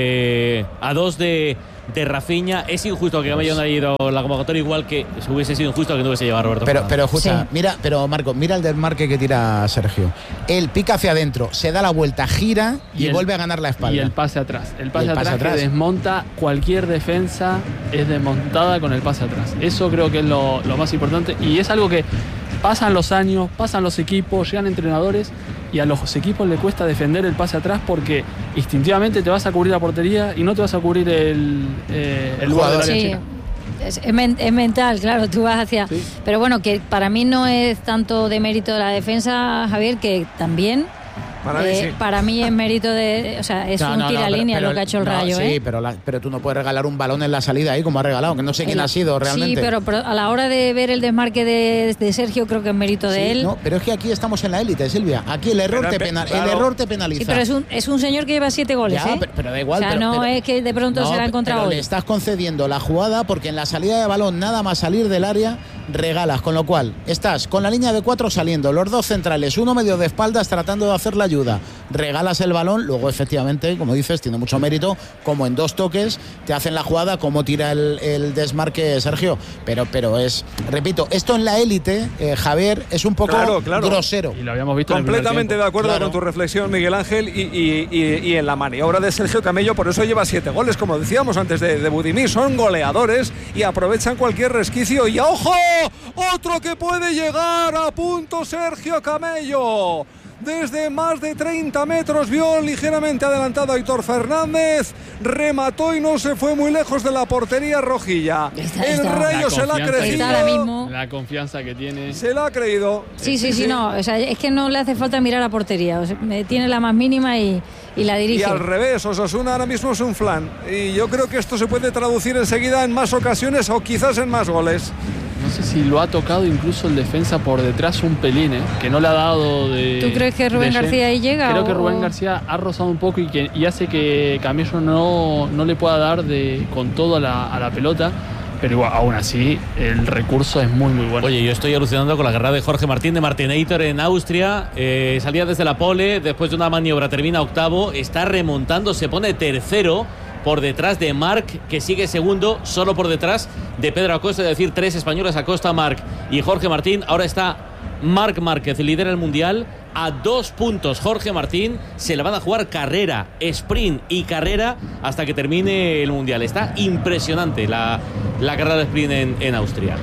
eh, a dos de, de Rafinha. Es injusto que Camello no haya ido a la convocatoria, igual que hubiese sido injusto que no hubiese llevado a Roberto Pero, Fernández. pero escucha, sí. mira, pero Marco, mira el desmarque que tira Sergio. Él pica hacia adentro, se da la vuelta, gira y, y el, vuelve a ganar la espalda. Y el pase atrás. El pase, el pase atrás, atrás que desmonta cualquier defensa, es desmontada con el pase atrás. Eso creo que es lo, lo más importante. Y es algo que pasan los años, pasan los equipos, llegan entrenadores y a los equipos les cuesta defender el pase atrás porque instintivamente te vas a cubrir la portería y no te vas a cubrir el, eh, el lugar del área sí. chica. Es, es, men, es mental, claro, tú vas hacia... Sí. Pero bueno, que para mí no es tanto de mérito de la defensa, Javier, que también... Para, eh, mí, sí. para mí es mérito de... O sea, es no, un no, tiralínea no, lo que ha hecho el no, Rayo, sí, ¿eh? pero, la, pero tú no puedes regalar un balón en la salida ahí como ha regalado, que no sé quién el, ha sido realmente. Sí, pero, pero a la hora de ver el desmarque de, de Sergio creo que es mérito sí, de él. No, pero es que aquí estamos en la élite, Silvia. Aquí el error, te, pena, claro. el error te penaliza. Sí, pero es un, es un señor que lleva siete goles, ya, ¿eh? Pero, pero da igual. O sea, pero, no pero, es que de pronto no, se la ha encontrado pero hoy. Le estás concediendo la jugada porque en la salida de balón, nada más salir del área, regalas. Con lo cual, estás con la línea de cuatro saliendo, los dos centrales, uno medio de espaldas tratando de hacer la ayuda. Regalas el balón, luego efectivamente, como dices, tiene mucho mérito, como en dos toques te hacen la jugada, como tira el, el desmarque Sergio. Pero, pero es, repito, esto en la élite, eh, Javier, es un poco claro, claro. grosero. Y lo habíamos visto completamente de acuerdo claro. con tu reflexión, Miguel Ángel, y, y, y, y en la maniobra de Sergio Camello, por eso lleva siete goles, como decíamos antes de, de Budimir, son goleadores y aprovechan cualquier resquicio. Y ¡ojo! Otro que puede llegar a punto, Sergio Camello. Desde más de treinta metros vio ligeramente adelantado a Aitor Fernández, remató y no se fue muy lejos de la portería rojilla. Está, el está. Rayo se la ha creído. Ahora mismo. La confianza que tiene. Se la ha creído. Sí, sí, sí, sí, no. O sea, es que no le hace falta mirar a portería. O sea, tiene la más mínima y, y la dirige. Y al revés, Osasuna ahora mismo es un flan. Y yo creo que esto se puede traducir enseguida en más ocasiones o quizás en más goles. No sé si lo ha tocado incluso el defensa por detrás un pelín, ¿eh? Que no le ha dado de... ¿Tú crees que Rubén García ahí llega? Creo o... que Rubén García ha rozado un poco y, que, y hace que Camello no, no le pueda dar de, con todo a la, a la pelota. Pero igual, aún así, el recurso es muy, muy bueno. Oye, yo estoy alucinando con la carrera de Jorge Martín de Martinator en Austria. Eh, salía desde la pole, después de una maniobra termina octavo, está remontando, se pone tercero por detrás de Marc, que sigue segundo, solo por detrás de Pedro Acosta, es decir, tres españoles, Acosta, Marc y Jorge Martín. Ahora está Marc Márquez, lidera el Mundial, a dos puntos. Jorge Martín, se le van a jugar carrera, sprint y carrera hasta que termine el Mundial. Está impresionante la, la carrera de sprint en, en Austria.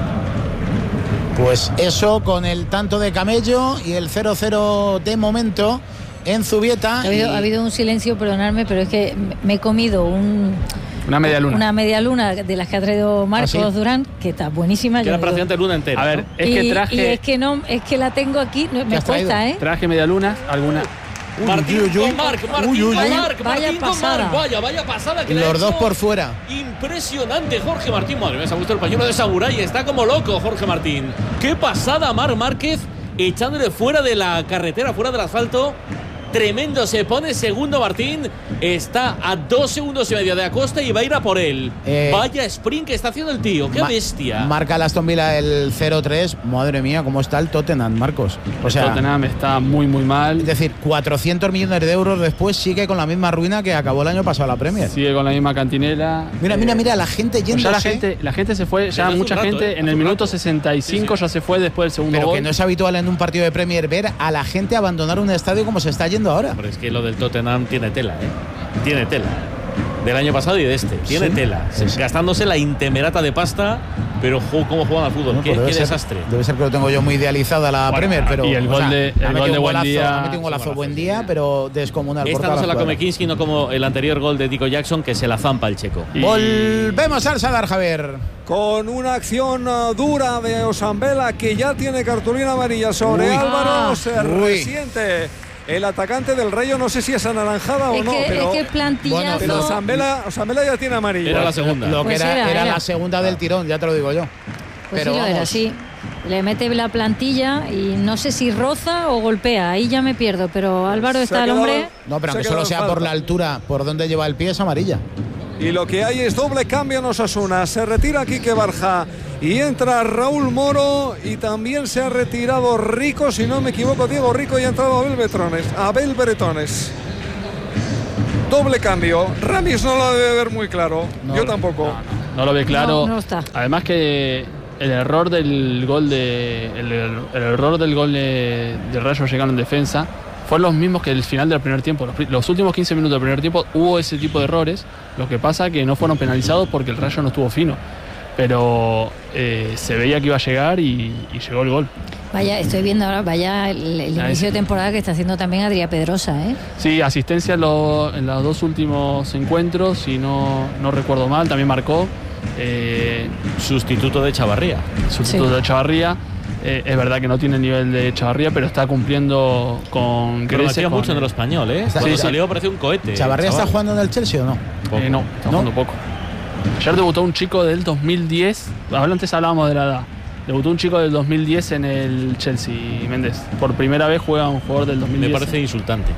Pues eso con el tanto de Camello y el cero cero de momento en Zubieta. Ha habido, y... ha habido un silencio, perdonadme, pero es que me he comido un... Una media luna. Una media luna de las que ha traído Marcos ¿Ah, sí? Durán, que está buenísima. Que era prácticamente luna entera. A ver, ¿no? es y, que traje... y es que no, es que la tengo aquí, no, me cuesta, ¿eh? Traje media luna, alguna... Uy, Martín uy, uy, con Marc, Martín uy, uy, con uy. Marc, Vaya Martín con pasada. Marc. Vaya, vaya pasada que le Los ha dos hecho. por fuera. Impresionante Jorge Martín. Madre mía, se ha puesto el pañuelo de samurái. Está como loco Jorge Martín. Qué pasada Marc Márquez, echándole fuera de la carretera, fuera del asfalto. Tremendo, se pone segundo Martín, está a dos segundos y medio de Acosta y va a ir a por él. Eh, Vaya sprint que está haciendo el tío, qué Ma- bestia. Marca el Aston Villa el cero tres. Madre mía, cómo está el Tottenham, Marcos. O sea, Tottenham está muy, muy mal. Es decir, cuatrocientos millones de euros después sigue con la misma ruina que acabó el año pasado la Premier. Sigue con la misma cantinela. Mira, eh, mira, mira, la gente pues yéndose. ya la gente, la gente se fue, ya Desde mucha hace un rato, gente ¿eh? en Hace el un minuto rato. sesenta y cinco Sí, sí. ya se fue después del segundo Pero gol. que no es habitual en un partido de Premier ver a la gente abandonar un estadio como se está yendo ahora. Pero es que lo del Tottenham tiene tela, ¿eh? Tiene tela. del año pasado y de este. Tiene Sí. tela. Sí, sí. Gastándose la intemerata de pasta, pero jo, cómo juegan al fútbol. No, qué pues debe qué ser- desastre. Debe ser que lo tengo yo muy idealizada la Bueno, Premier, pero. y el o gol sea, de- el ha metido gol de un buen golazo, día- ha metido un golazo buen día, pero descomunal. por Esta todas no se la las come cuadras. Kinski, no como el anterior gol de Nico Jackson, que se la zampa el checo. Y- Volvemos al Sadar, Javier. Con una acción uh, dura de Osambela, que ya tiene cartulina amarilla sobre Uy. Álvaro. Ah. Se Uy. resiente el atacante del Rayo. No sé si es anaranjada Es o no, que, pero, es que plantillazo. pero Osambela, Osambela ya tiene amarilla. Era la segunda. Lo que Pues era, era, era era. la segunda del tirón, ya te lo digo yo. Pues pero sí, lo era, vamos. sí. Le mete la plantilla y no sé si roza o golpea. Ahí ya me pierdo, pero Álvaro Se ha está el quedado- hombre. No, pero Se ha aunque solo quedado sea falta. por la altura, por donde lleva el pie, es amarilla. Y lo que hay es doble cambio en Osasuna. Se retira Quique Barja y entra Raúl Moro, y también se ha retirado Rico, si no me equivoco, Diego Rico, y ha entrado Abel Bretones. Abel Bretones. Doble cambio. Ramis no lo debe ver muy claro. No, Yo tampoco. No, no, no lo ve claro. No, no está. Además que el error del gol de el, el- el error del gol de, de Rayo Vallecano en defensa fueron los mismos que el final del primer tiempo. Los, pri- los últimos quince minutos del primer tiempo hubo ese tipo de errores. Lo que pasa que no fueron penalizados porque el Rayo no estuvo fino. Pero eh, se veía que iba a llegar y, y llegó el gol. Vaya, estoy viendo ahora, vaya el, el Ya inicio es. de temporada que está haciendo también Adrià Pedrosa, ¿eh? Sí, asistencia en, lo- en los dos últimos encuentros, si no, no recuerdo mal, también marcó. Eh, Sustituto de Chavarría. sustituto Sí. de Chavarría. Eh, es verdad que no tiene el nivel de Chavarría, pero está cumpliendo con Prometía creces. con- mucho en el español, ¿eh? Está- Cuando sí, salió parecía un cohete. ¿Chavarría está chaval. jugando en el Chelsea o no? Eh, no, está ¿No? jugando poco. Ayer debutó un chico del dos mil diez. Ahora antes hablábamos de la edad. Debutó un chico del dos mil diez en el Chelsea, Méndez. Por primera vez juega un jugador del dos mil Me diez. parece insultante.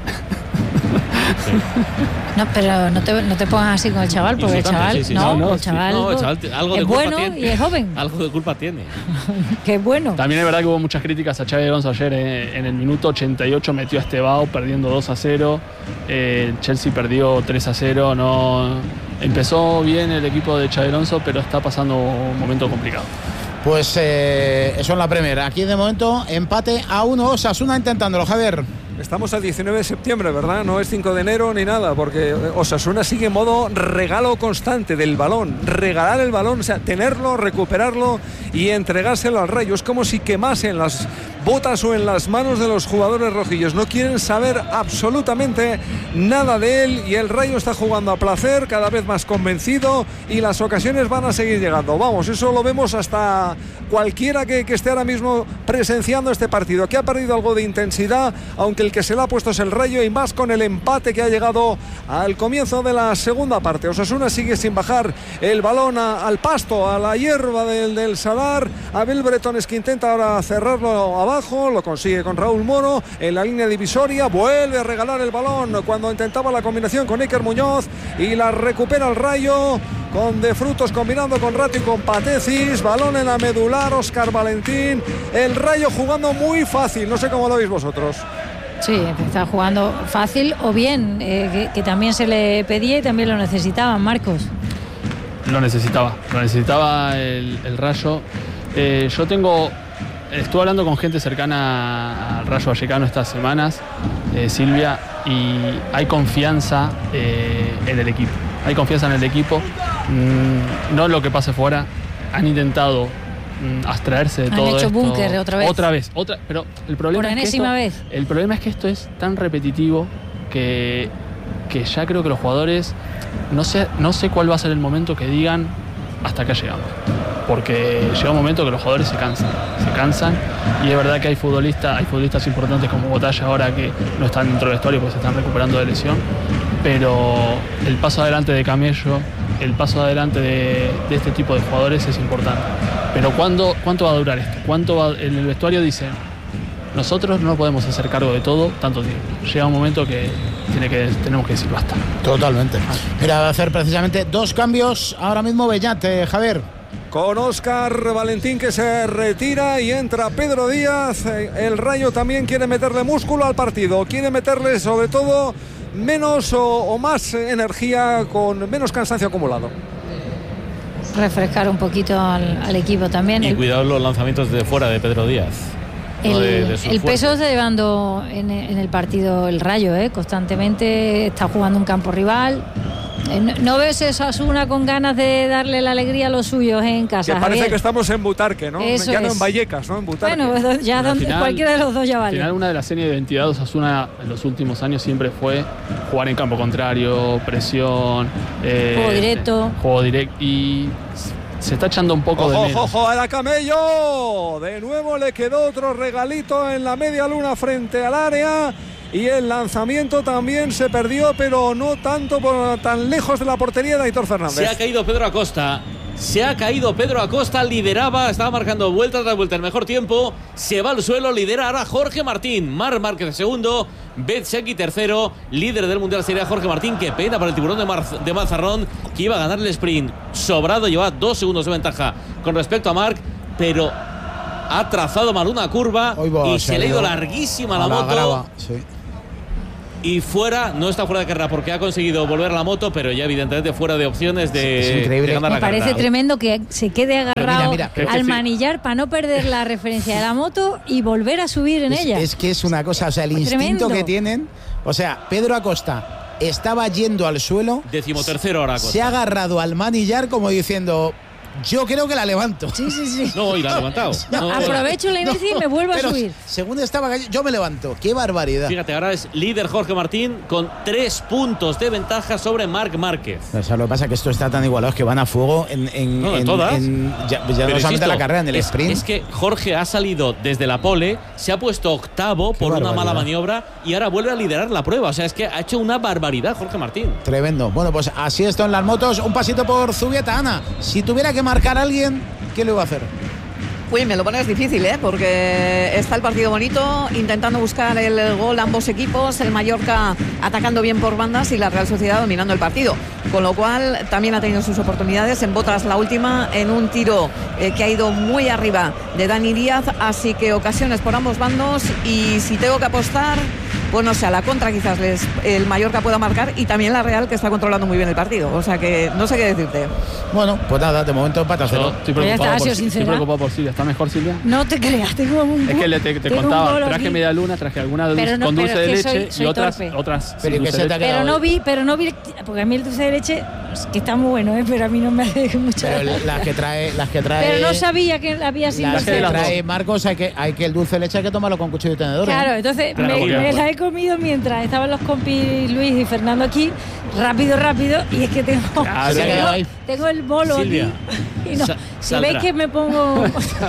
Sí. No, pero no te, no te pongas así con el chaval, porque Insultante, el chaval, sí, sí, no, sí. No, el sí. chaval, No, el chaval te- algo de es culpa bueno tiene. y es joven, Algo de culpa tiene. que es bueno. También es verdad que hubo muchas críticas a Xabi Alonso ayer. eh, En el minuto ochenta y ocho metió a Estebao perdiendo dos a cero. Eh, el Chelsea perdió tres a cero. No, empezó bien el equipo de Xabi Alonso, pero está pasando un momento complicado. Pues eh, eso en la Premier. Aquí de momento empate a uno. Osasuna intentándolo, Javier. Estamos al diecinueve de septiembre, ¿verdad? No es cinco de enero ni nada, porque Osasuna sigue en modo regalo constante del balón. Regalar el balón, o sea, tenerlo, recuperarlo y entregárselo al Rayo. Es como si quemasen las botas o en las manos de los jugadores rojillos. No quieren saber absolutamente nada de él, y el Rayo está jugando a placer, cada vez más convencido, y las ocasiones van a seguir llegando. Vamos, eso lo vemos hasta cualquiera que, que esté ahora mismo presenciando este partido, que ha perdido algo de intensidad, aunque el que se le ha puesto es el Rayo, y más con el empate que ha llegado al comienzo de la segunda parte. Osasuna sigue sin bajar el balón a, al pasto, a la hierba del, del Sadar. Abel Bretones, que intenta ahora cerrarlo abajo, lo consigue con Raúl Moro en la línea divisoria, vuelve a regalar el balón cuando intentaba la combinación con Iker Muñoz, y la recupera el Rayo con De Frutos combinando con Rato y con Patecis. Balón en la medular, Óscar Valentín. El Rayo jugando muy fácil, no sé cómo lo veis vosotros. Sí, está jugando fácil o bien, eh, que, que también se le pedía y también lo necesitaban, Marcos. Lo necesitaba, lo necesitaba el, el Rayo. Eh, yo tengo, estuve hablando con gente cercana al Rayo Vallecano estas semanas, eh, Silvia, y hay confianza eh, en el equipo. Hay confianza en el equipo, mm, no en lo que pase fuera. Han intentado mm, abstraerse de Han todo hecho esto. búnker otra vez. Otra vez, otra, pero el problema Por es que enésima esto- vez. el problema es que esto es tan repetitivo que, que ya creo que los jugadores, no sé, no sé cuál va a ser el momento que digan hasta acá llegamos. Porque llega un momento que los jugadores se cansan, se cansan, y es verdad que hay futbolistas, hay futbolistas importantes como Botalla ahora que no están dentro del vestuario porque se están recuperando de lesión, pero el paso adelante de Camello, el paso adelante de, de este tipo de jugadores es importante. Pero ¿cuándo, ¿cuánto va a durar esto? ¿Cuánto va, en el vestuario dicen, nosotros no podemos hacer cargo de todo tanto tiempo? Llega un momento que, tiene que tenemos que decir basta. Totalmente. Mira, va a hacer precisamente dos cambios ahora mismo Beñat, Javier. Con Óscar Valentín, que se retira, y entra Pedro Díaz. El Rayo también quiere meterle músculo al partido, quiere meterle sobre todo menos o, o más energía, con menos cansancio acumulado. Refrescar un poquito al, al equipo también. Y El- cuidado los lanzamientos de fuera de Pedro Díaz. El, No de- de su el fuerte. peso está llevando en, en el partido el Rayo, ¿eh? Constantemente está jugando un campo rival, Eh, no, ¿No ves esa Osasuna con ganas de darle la alegría a los suyos en casa? Que parece Javier? que estamos en Butarque, ¿no? Eso ya no es. en Vallecas, ¿no? En Butarque. Bueno, ya donde, final, cualquiera de los dos ya vale. Al final, una de las señas de identidad de Osasuna en los últimos años siempre fue jugar en campo contrario, presión, eh, Juego directo. Juego directo. Y se está echando un poco de ¡Ojo, menos. ojo, a la Camello! De nuevo le quedó otro regalito en la media luna frente al área. Y el lanzamiento también se perdió, pero no tanto por tan lejos de la portería de Aitor Fernández. Se ha caído Pedro Acosta. Se ha caído Pedro Acosta, lideraba, estaba marcando vuelta tras vuelta el mejor tiempo. Se va al suelo, lidera ahora Jorge Martín. Marc Márquez segundo, Bezzecchi tercero. Líder del Mundial sería Jorge Martín. Qué pena para el tiburón de, Mar de Mazarrón, que iba a ganar el sprint sobrado. Lleva dos segundos de ventaja con respecto a Marc, pero ha trazado mal una curva va, y se se le ha ido ido larguísima a la, la moto. grava, sí. Y fuera, no está fuera de carrera porque ha conseguido volver a la moto, pero ya evidentemente fuera de opciones de, Es increíble. de ganar Me la parece carrera. tremendo que se quede agarrado mira, mira, al sí. manillar para no perder la referencia de la moto y volver a subir en Es, ella. es que es una cosa, o sea, el instinto Tremendo. que tienen. O sea, Pedro Acosta estaba yendo al suelo. Decimotercero ahora Acosta. Se ha agarrado al manillar como diciendo, yo creo que la levanto. Sí, sí, sí. No, y la ha levantado. No, No, aprovecho la inercia y me vuelvo a Pero subir. según estaba cayendo, yo me levanto. ¡Qué barbaridad! Fíjate, ahora es líder Jorge Martín con tres puntos de ventaja sobre Marc Márquez. O sea, lo que pasa es que esto está tan igualado que van a fuego en, en, No, en en- todas. en- ya, ya no Pero solamente insisto, la carrera, en el es, sprint. es que Jorge ha salido desde la pole, se ha puesto octavo Qué por una barbaridad. mala maniobra y ahora vuelve a liderar la prueba. O sea, es que ha hecho una barbaridad Jorge Martín. Tremendo. Bueno, pues así esto en las motos. Un pasito por Zubieta, Ana. Si tuviera que marcar a alguien, ¿qué le iba a hacer? Uy, me lo pones difícil, ¿eh? Porque está el partido bonito, intentando buscar el gol ambos equipos, el Mallorca atacando bien por bandas y la Real Sociedad dominando el partido. Con lo cual también ha tenido sus oportunidades. En botas la última, en un tiro eh, que ha ido muy arriba de Dani Díaz. Así que ocasiones por ambos bandos. Y si tengo que apostar, pues no sé, a la contra quizás les, el Mallorca pueda marcar. Y también la Real, que está controlando muy bien el partido. O sea que no sé qué decirte. Bueno, pues nada, de momento empate a Yo cero. estoy Pues ya preocupado, está, ha por, sido estoy sincera. preocupado por Silvia. ¿Está mejor Silvia? No te creas, tengo un Es que le, te, te tengo un contaba, gol traje aquí. media luna, traje alguna dulce- Pero no, con dulce pero de es que leche soy- soy y otras, torpe. otras Pero sin ¿y qué dulce se de te ha leche. quedado? Pero no vi, pero no vi, porque a mí el dulce de leche, es que está muy bueno, ¿eh? Pero a mí no me hace mucha Pero gracia. las que trae, las que trae. Pero no sabía que había sin Las dulce que de las leche. trae Marcos, hay que, hay que el dulce de leche hay que tomarlo con cuchillo y tenedor. ¿eh? Claro, entonces Claro, me, porque- me la he comido mientras estaban los compis Luis y Fernando aquí, rápido, rápido, y es que tengo, Ah, se ha quedado ahí. tengo, tengo el bolo Silvia, aquí. Y no, sa- si saldrá. veis que me pongo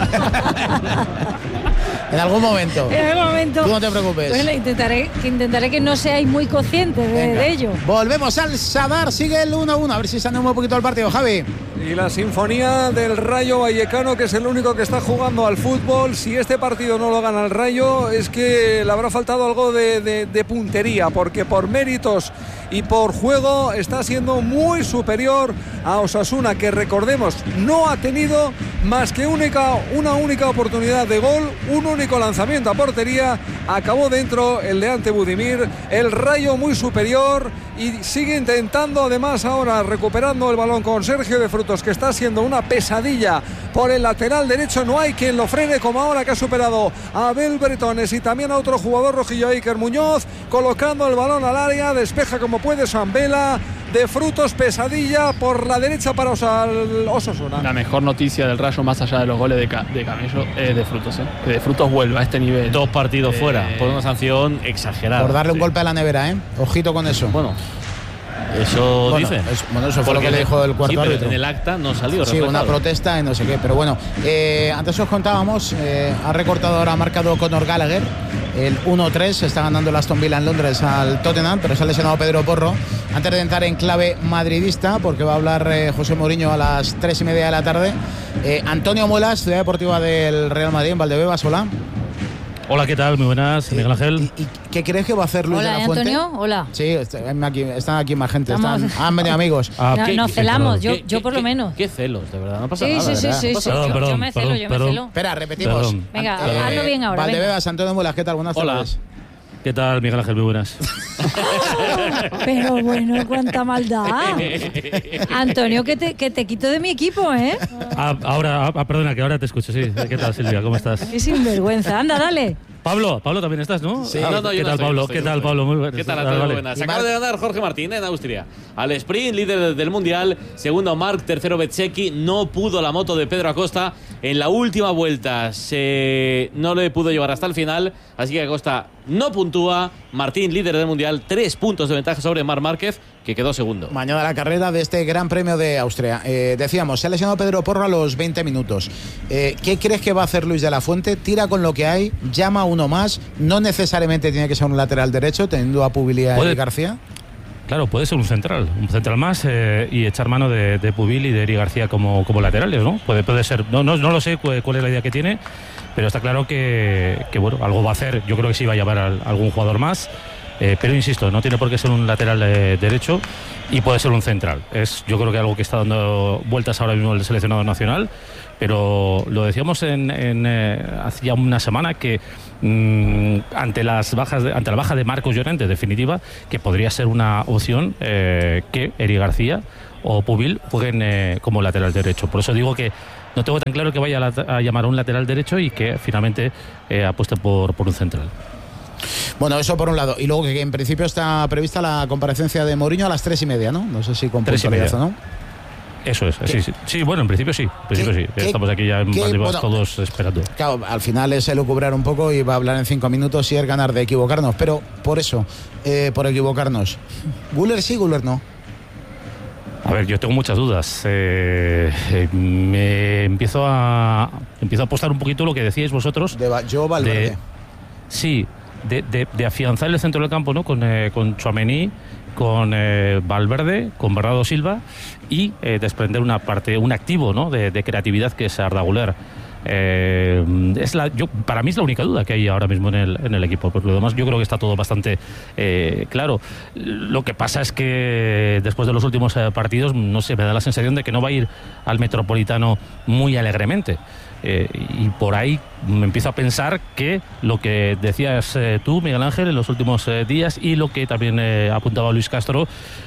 En algún momento. en algún momento, Tú no te preocupes. bueno, intentaré, que intentaré que no seáis muy conscientes de, Venga. de ello. Volvemos al Sadar, sigue el uno uno. A ver si se anima un poquito el partido, Javi. Y la sinfonía del Rayo Vallecano, que es el único que está jugando al fútbol. Si este partido no lo gana el Rayo, es que le habrá faltado algo de, de- de puntería, porque por méritos y por juego está siendo muy superior a Osasuna, que recordemos no ha tenido más que única, una única oportunidad de gol, un único lanzamiento a portería, acabó dentro el de Ante Budimir. El Rayo muy superior y sigue intentando, además ahora recuperando el balón con Sergio de Frutos, que está siendo una pesadilla por el lateral derecho. No hay quien lo frene como ahora, que ha superado a Abel Bretones y también a otro jugador rojillo, Iker Muñoz, colocando el balón al área, despeja como puede Sambela. De Frutos, pesadilla por la derecha para Osa- Osasuna. La mejor noticia del Rayo, más allá de los goles de, Ca- de Camello, es de Frutos. ¿eh? Que de Frutos vuelva a este nivel. Dos partidos Eh, fuera por una sanción exagerada. Por darle un Sí. golpe a la nevera, ¿eh? Ojito con eso. Bueno, eso Bueno, dice. es- bueno, eso fue lo Porque que le dijo el cuarto sí, pero árbitro. en el acta no salió Sí, una reflejado. protesta y no sé qué. Pero bueno, eh, antes os contábamos, eh, ha recortado ahora, ha marcado Conor Gallagher. El uno tres, está ganando el Aston Villa en Londres al Tottenham, pero se ha lesionado Pedro Porro. Antes de entrar en clave madridista, porque va a hablar eh, José Mourinho a las tres y media de la tarde. Eh, Antonio Muelas, Ciudad Deportiva del Real Madrid, en Valdebebas, hola. Hola, ¿qué tal? Muy buenas, Miguel Ángel. ¿Y, y qué crees que va a hacer Luis Hola, de la ¿eh, Fuente? Antonio? Hola. Sí, están aquí, están aquí más gente, Estamos- están- han venido amigos. Ah, No, ¿qué- nos qué- celamos, yo, ¿Qué- yo qué- por lo qué- menos. Qué celos, de verdad. No pasa Sí, nada. sí, sí, ¿verdad? sí, No pasa sí, nada. yo, yo Perdón, me celo, perdón, yo me perdón. celo. Espera, repetimos. Perdón. Venga, Eh, hazlo bien ahora. venga. Valdebebas, Antonio Muelas, ¿qué tal? Buenas Hola. tardes. ¿Qué tal, Miguel Ángel? Muy buenas. Pero bueno, cuánta maldad. Antonio, que te, que te quito de mi equipo, ¿eh? Ah, ahora, ah, perdona, que ahora te escucho, sí. ¿Qué tal, Silvia? ¿Cómo estás? Qué sinvergüenza. Anda, dale. Pablo, Pablo también estás, ¿no? Sí, Ah, no, no, ¿Qué yo tal, no estoy, Pablo? no estoy, ¿Qué no tal, estoy. Pablo? Muy buenas. ¿Qué tal, Ah, Alfredo? vale. Buenas. Se acaba de ganar Jorge Martín en Austria. Al sprint, líder del Mundial. Segundo Marc, tercero Bezzecchi. No pudo la moto de Pedro Acosta. En la última vuelta se... no le pudo llevar hasta el final. Así que Acosta no puntúa. Martín, líder del Mundial. Tres puntos de ventaja sobre Marc Márquez, que quedó segundo. Mañana la carrera de este Gran Premio de Austria. Eh, decíamos, se ha lesionado Pedro Porro a los veinte minutos. Eh, ¿Qué crees que va a hacer Luis de la Fuente? Tira con lo que hay, llama a uno más. No necesariamente tiene que ser un lateral derecho, teniendo a Pubil y García. Claro, puede ser un central, un central más eh, y echar mano de, de Pubil y de Eri García como, como laterales, ¿no? Puede, puede ser, no, no, no lo sé cuál, cuál es la idea que tiene, pero está claro que, que bueno, algo va a hacer. Yo creo que sí va a llevar a algún jugador más. Eh, pero insisto, no tiene por qué ser un lateral eh, derecho y puede ser un central. Es, yo creo que algo que está dando vueltas ahora mismo el seleccionado nacional, pero lo decíamos en, en eh, hace ya una semana que mmm, ante las bajas, de, ante la baja de Marcos Llorente, definitiva, que podría ser una opción eh, que Eri García o Pubil jueguen eh, como lateral derecho. Por eso digo que no tengo tan claro que vaya a, a llamar a un lateral derecho y que finalmente eh, apueste por, por un central. Bueno, eso por un lado. Y luego que en principio está prevista la comparecencia de Mourinho a las tres y media, ¿no? No sé si con puntualidad, ¿no? Eso es, sí, sí, sí, bueno, en principio sí, en principio sí. Estamos aquí ya en bueno, todos esperando. Claro, al final es elucubrar un poco y va a hablar en cinco minutos y es ganar de equivocarnos. Pero por eso, eh, por equivocarnos, ¿Güler sí, Güler no? A ver, yo tengo muchas dudas. Eh, eh, me empiezo a empiezo a apostar un poquito lo que decíais vosotros. De yo Valverde. De, sí. De, de, de afianzar el centro del campo, ¿no? Con, eh, con Tchouaméni, con eh, Valverde, con Bernardo Silva y eh, desprender una parte, un activo, ¿no? de, de creatividad que es Arda Güler. Eh, es la, yo, para mí es la única duda que hay ahora mismo en el, en el equipo. Por lo demás, yo creo que está todo bastante eh, claro. Lo que pasa es que después de los últimos eh, partidos, no sé, me da la sensación de que no va a ir al Metropolitano muy alegremente. Eh, y por ahí me empiezo a pensar que lo que decías eh, tú, Miguel Ángel, en los últimos eh, días y lo que también eh, apuntaba Luis Castro,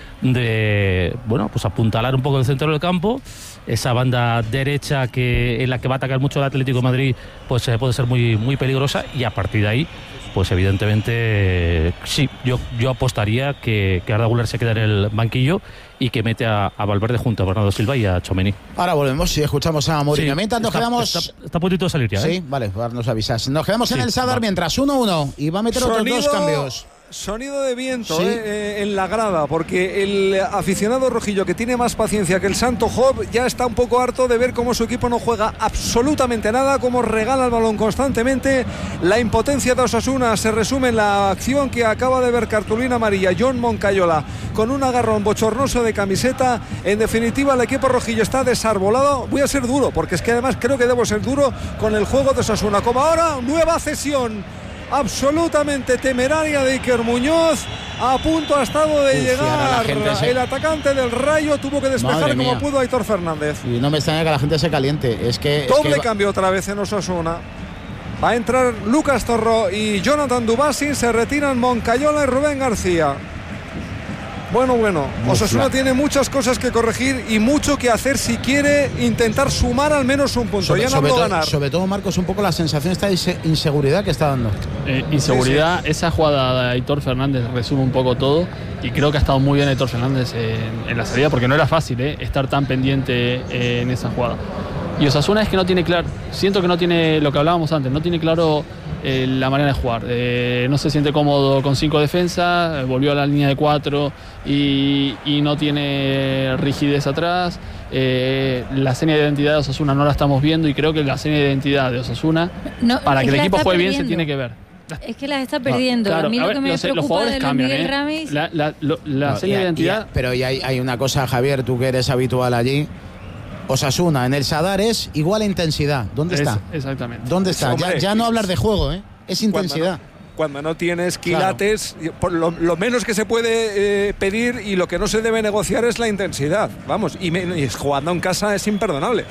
de, bueno, pues apuntalar un poco el centro del campo, esa banda derecha que en la que va a atacar mucho el Atlético de Madrid, pues eh, puede ser muy, muy peligrosa, y a partir de ahí, pues evidentemente eh, sí, yo, yo apostaría que, que Arda Güler se queda en el banquillo y que mete a, a Valverde junto a Bernardo Silva y a Tchouaméni. Ahora volvemos y escuchamos a Mourinho. Sí, mientras nos está, quedamos... Está, está a puntito de salir ya, ¿eh? Sí, vale, ahora nos avisas. Nos quedamos en sí, el Sadar va. mientras uno uno y va a meter otros Sonido... dos cambios. Sonido de viento sí. eh, eh, en la grada, porque el aficionado rojillo, que tiene más paciencia que el Santo Job, ya está un poco harto de ver cómo su equipo no juega absolutamente nada, cómo regala el balón constantemente. La impotencia de Osasuna se resume en la acción que acaba de ver cartulina amarilla John Moncayola con un agarrón bochornoso de camiseta. En definitiva, el equipo rojillo está desarbolado. Voy a ser duro, porque es que además creo que debo ser duro con el juego de Osasuna. Como ahora, nueva cesión absolutamente temeraria de Iker Muñoz. A punto ha estado de Uf, llegar se... el atacante del Rayo, tuvo que despejar como pudo Aitor Fernández. Y no me extraña que la gente se caliente. Es que doble es que... cambio otra vez en Osasuna. Va a entrar Lucas Torró y Jonathan Dubasi. Se retiran Moncayola y Rubén García. Bueno, bueno, Osasuna tiene muchas cosas que corregir y mucho que hacer si quiere intentar sumar al menos un punto. Sobre, ya no sobre, puedo todo, ganar. sobre todo, Marcos, un poco la sensación esta de inseguridad que está dando. Eh, inseguridad, sí, sí. Esa jugada de Aitor Fernández resume un poco todo, y creo que ha estado muy bien Aitor Fernández en, en la salida, porque no era fácil eh, estar tan pendiente eh, en esa jugada. Y Osasuna es que no tiene claro, siento que no tiene lo que hablábamos antes, no tiene claro eh, la manera de jugar. Eh, no se siente cómodo con cinco defensas, eh, volvió a la línea de cuatro y, y no tiene rigidez atrás. Eh, la seña de identidad de Osasuna no la estamos viendo, y creo que la seña de identidad de Osasuna, no, para que el equipo juegue perdiendo. bien, se tiene que ver. Es que las está perdiendo. Claro, a mí a lo ver, que me los, preocupa los jugadores de cambian, Miguel ¿eh? Ramis... La, la, lo, la no, seña y, de identidad... y, pero y hay, hay una cosa, Javier, tú que eres habitual allí. Osasuna en el Sadar es igual a intensidad. ¿Dónde es, está? Exactamente. ¿Dónde está? Hombre, ya, ya no hablar de juego, ¿eh? Es intensidad. Cuando no, cuando no tienes quilates, claro. lo, lo menos que se puede eh, pedir y lo que no se debe negociar es la intensidad. Vamos, y, me, y jugando en casa es imperdonable.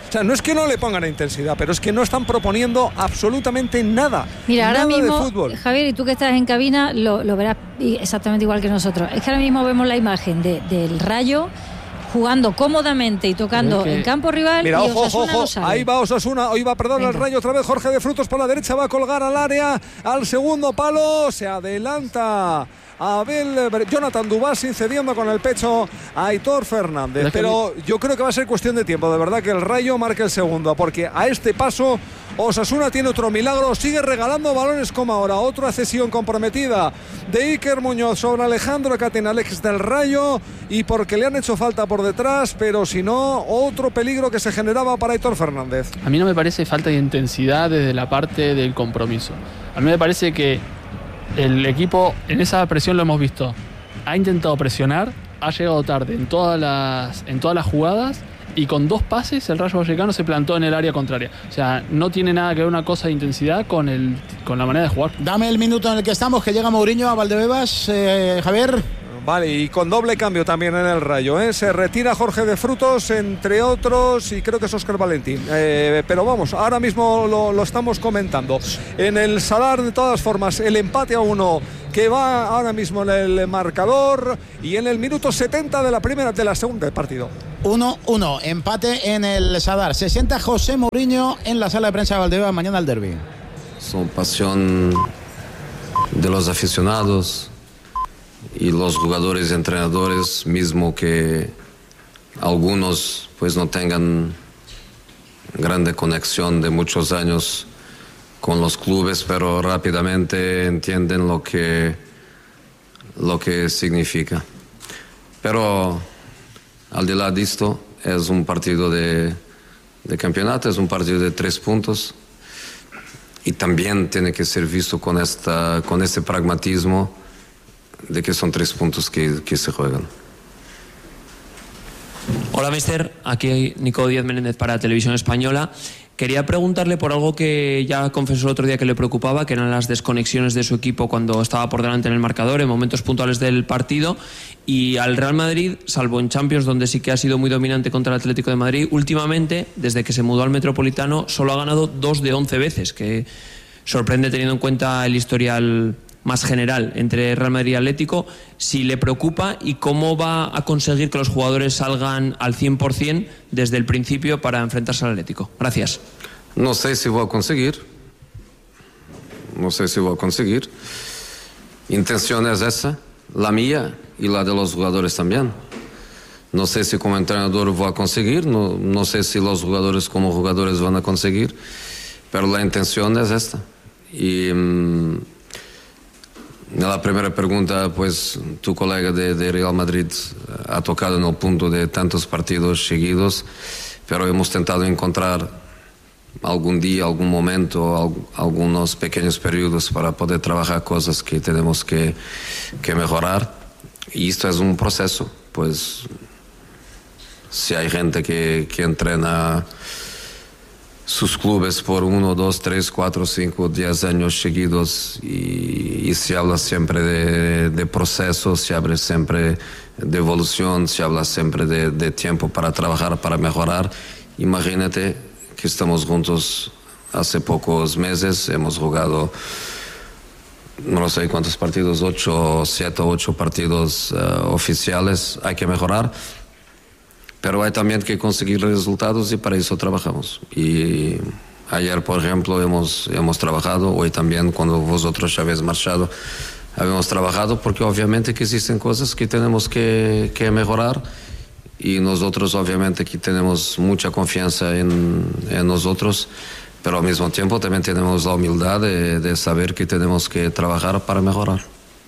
O sea, no es que no le pongan intensidad, pero es que no están proponiendo absolutamente nada. Mira, ahora nada mismo, de fútbol. Javier, y tú que estás en cabina, lo, lo verás exactamente igual que nosotros. Es que ahora mismo vemos la imagen de, del Rayo jugando cómodamente y tocando que... en campo rival. Mira, y ojo, ojo, Osasuna ojo. Ahí va Osasuna, hoy va, perdón, Venga. el Rayo otra vez. Jorge de Frutos por la derecha, va a colgar al área, al segundo palo, se adelanta Abel, Jonathan Dubasi cediendo con el pecho a Aitor Fernández. Pero yo creo que va a ser cuestión de tiempo, de verdad, que el Rayo marque el segundo, porque a este paso Osasuna tiene otro milagro, sigue regalando balones como ahora. Otra cesión comprometida de Iker Muñoz sobre Alejandro Catenalex del Rayo, y porque le han hecho falta por detrás, pero si no, otro peligro que se generaba para Aitor Fernández. A mí no me parece falta de intensidad desde la parte del compromiso. A mí me parece que el equipo, en esa presión lo hemos visto, ha intentado presionar, ha llegado tarde en todas las, en todas las jugadas, y con dos pases el Rayo Vallecano se plantó en el área contraria. O sea, no tiene nada que ver una cosa de intensidad con, el, con la manera de jugar. Dame el minuto en el que estamos, que llega Mourinho a Valdebebas. eh, Javier. Vale, y con doble cambio también en el Rayo, ¿eh? Se retira Jorge de Frutos, entre otros, y creo que es Óscar Valentín. Eh, pero vamos, ahora mismo lo, lo estamos comentando. En el Sadar, de todas formas, el empate a uno que va ahora mismo en el marcador, y en el minuto setenta de la primera, de la segunda del partido. uno uno, empate en el Sadar. Se sienta José Mourinho en la sala de prensa de Valdebebas mañana al derbi. Son pasión de los aficionados y los jugadores y entrenadores, mismo que algunos pues no tengan grande conexión de muchos años con los clubes, pero rápidamente entienden lo que lo que significa. Pero al de lado de esto, es un partido de, de campeonato, es un partido de tres puntos, y también tiene que ser visto con esta con este pragmatismo de que son tres puntos que, que se juegan. Hola, mister. Aquí Nico Díaz Menéndez para Televisión Española. Quería preguntarle por algo que ya confesó el otro día que le preocupaba, que eran las desconexiones de su equipo cuando estaba por delante en el marcador, en momentos puntuales del partido. Y al Real Madrid, salvo en Champions, donde sí que ha sido muy dominante contra el Atlético de Madrid, últimamente, desde que se mudó al Metropolitano, solo ha ganado dos de once veces, que sorprende teniendo en cuenta el historial más general entre Real Madrid y Atlético. Si le preocupa, y cómo va a conseguir que los jugadores salgan al cien por ciento desde el principio para enfrentarse al Atlético. Gracias. No sé si voy a conseguir. No sé si voy a conseguir. Intención es esa, la mía y la de los jugadores también. No sé si como entrenador voy a conseguir, no, no sé si los jugadores como jugadores van a conseguir, pero la intención es esta. Y mmm, la primera pregunta, pues tu colega de, de Real Madrid ha tocado en el punto de tantos partidos seguidos, pero hemos tentado encontrar algún día, algún momento, al, algunos pequeños periodos para poder trabajar cosas que tenemos que, que mejorar, y esto es un proceso. Pues si hay gente que, que entrena sus clubes por uno, dos, tres, cuatro, cinco, diez años seguidos, y, y se habla siempre de, de proceso, se habla siempre de evolución, se habla siempre de, de tiempo para trabajar, para mejorar. Imagínate que estamos juntos hace pocos meses, hemos jugado no sé cuántos partidos, ocho, siete, ocho partidos uh, oficiales. Hay que mejorar, pero hay también que conseguir resultados, y para eso trabajamos. Y ayer, por ejemplo, hemos, hemos trabajado, hoy también, cuando vosotros ya habéis marchado, habíamos trabajado, porque obviamente que existen cosas que tenemos que, que mejorar, y nosotros obviamente que tenemos mucha confianza en, en nosotros, pero al mismo tiempo también tenemos la humildad de, de saber que tenemos que trabajar para mejorar.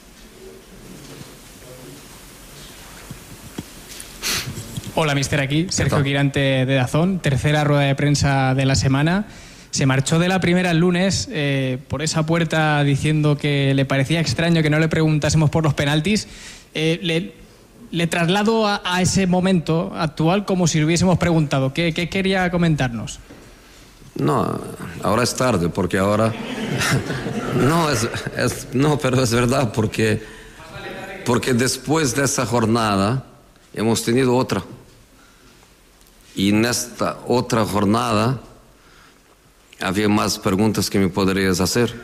Hola, mister, aquí Sergio Quirante de Dazón, tercera rueda de prensa de la semana. Se marchó de la primera el lunes eh, por esa puerta diciendo que le parecía extraño que no le preguntásemos por los penaltis. Eh, le, le traslado a, a ese momento actual como si le hubiésemos preguntado. ¿Qué, qué quería comentarnos? No, ahora es tarde, porque ahora... no, es, es, no, pero es verdad, porque, porque después de esa jornada hemos tenido otra. Y en esta otra jornada había más preguntas que me podrías hacer.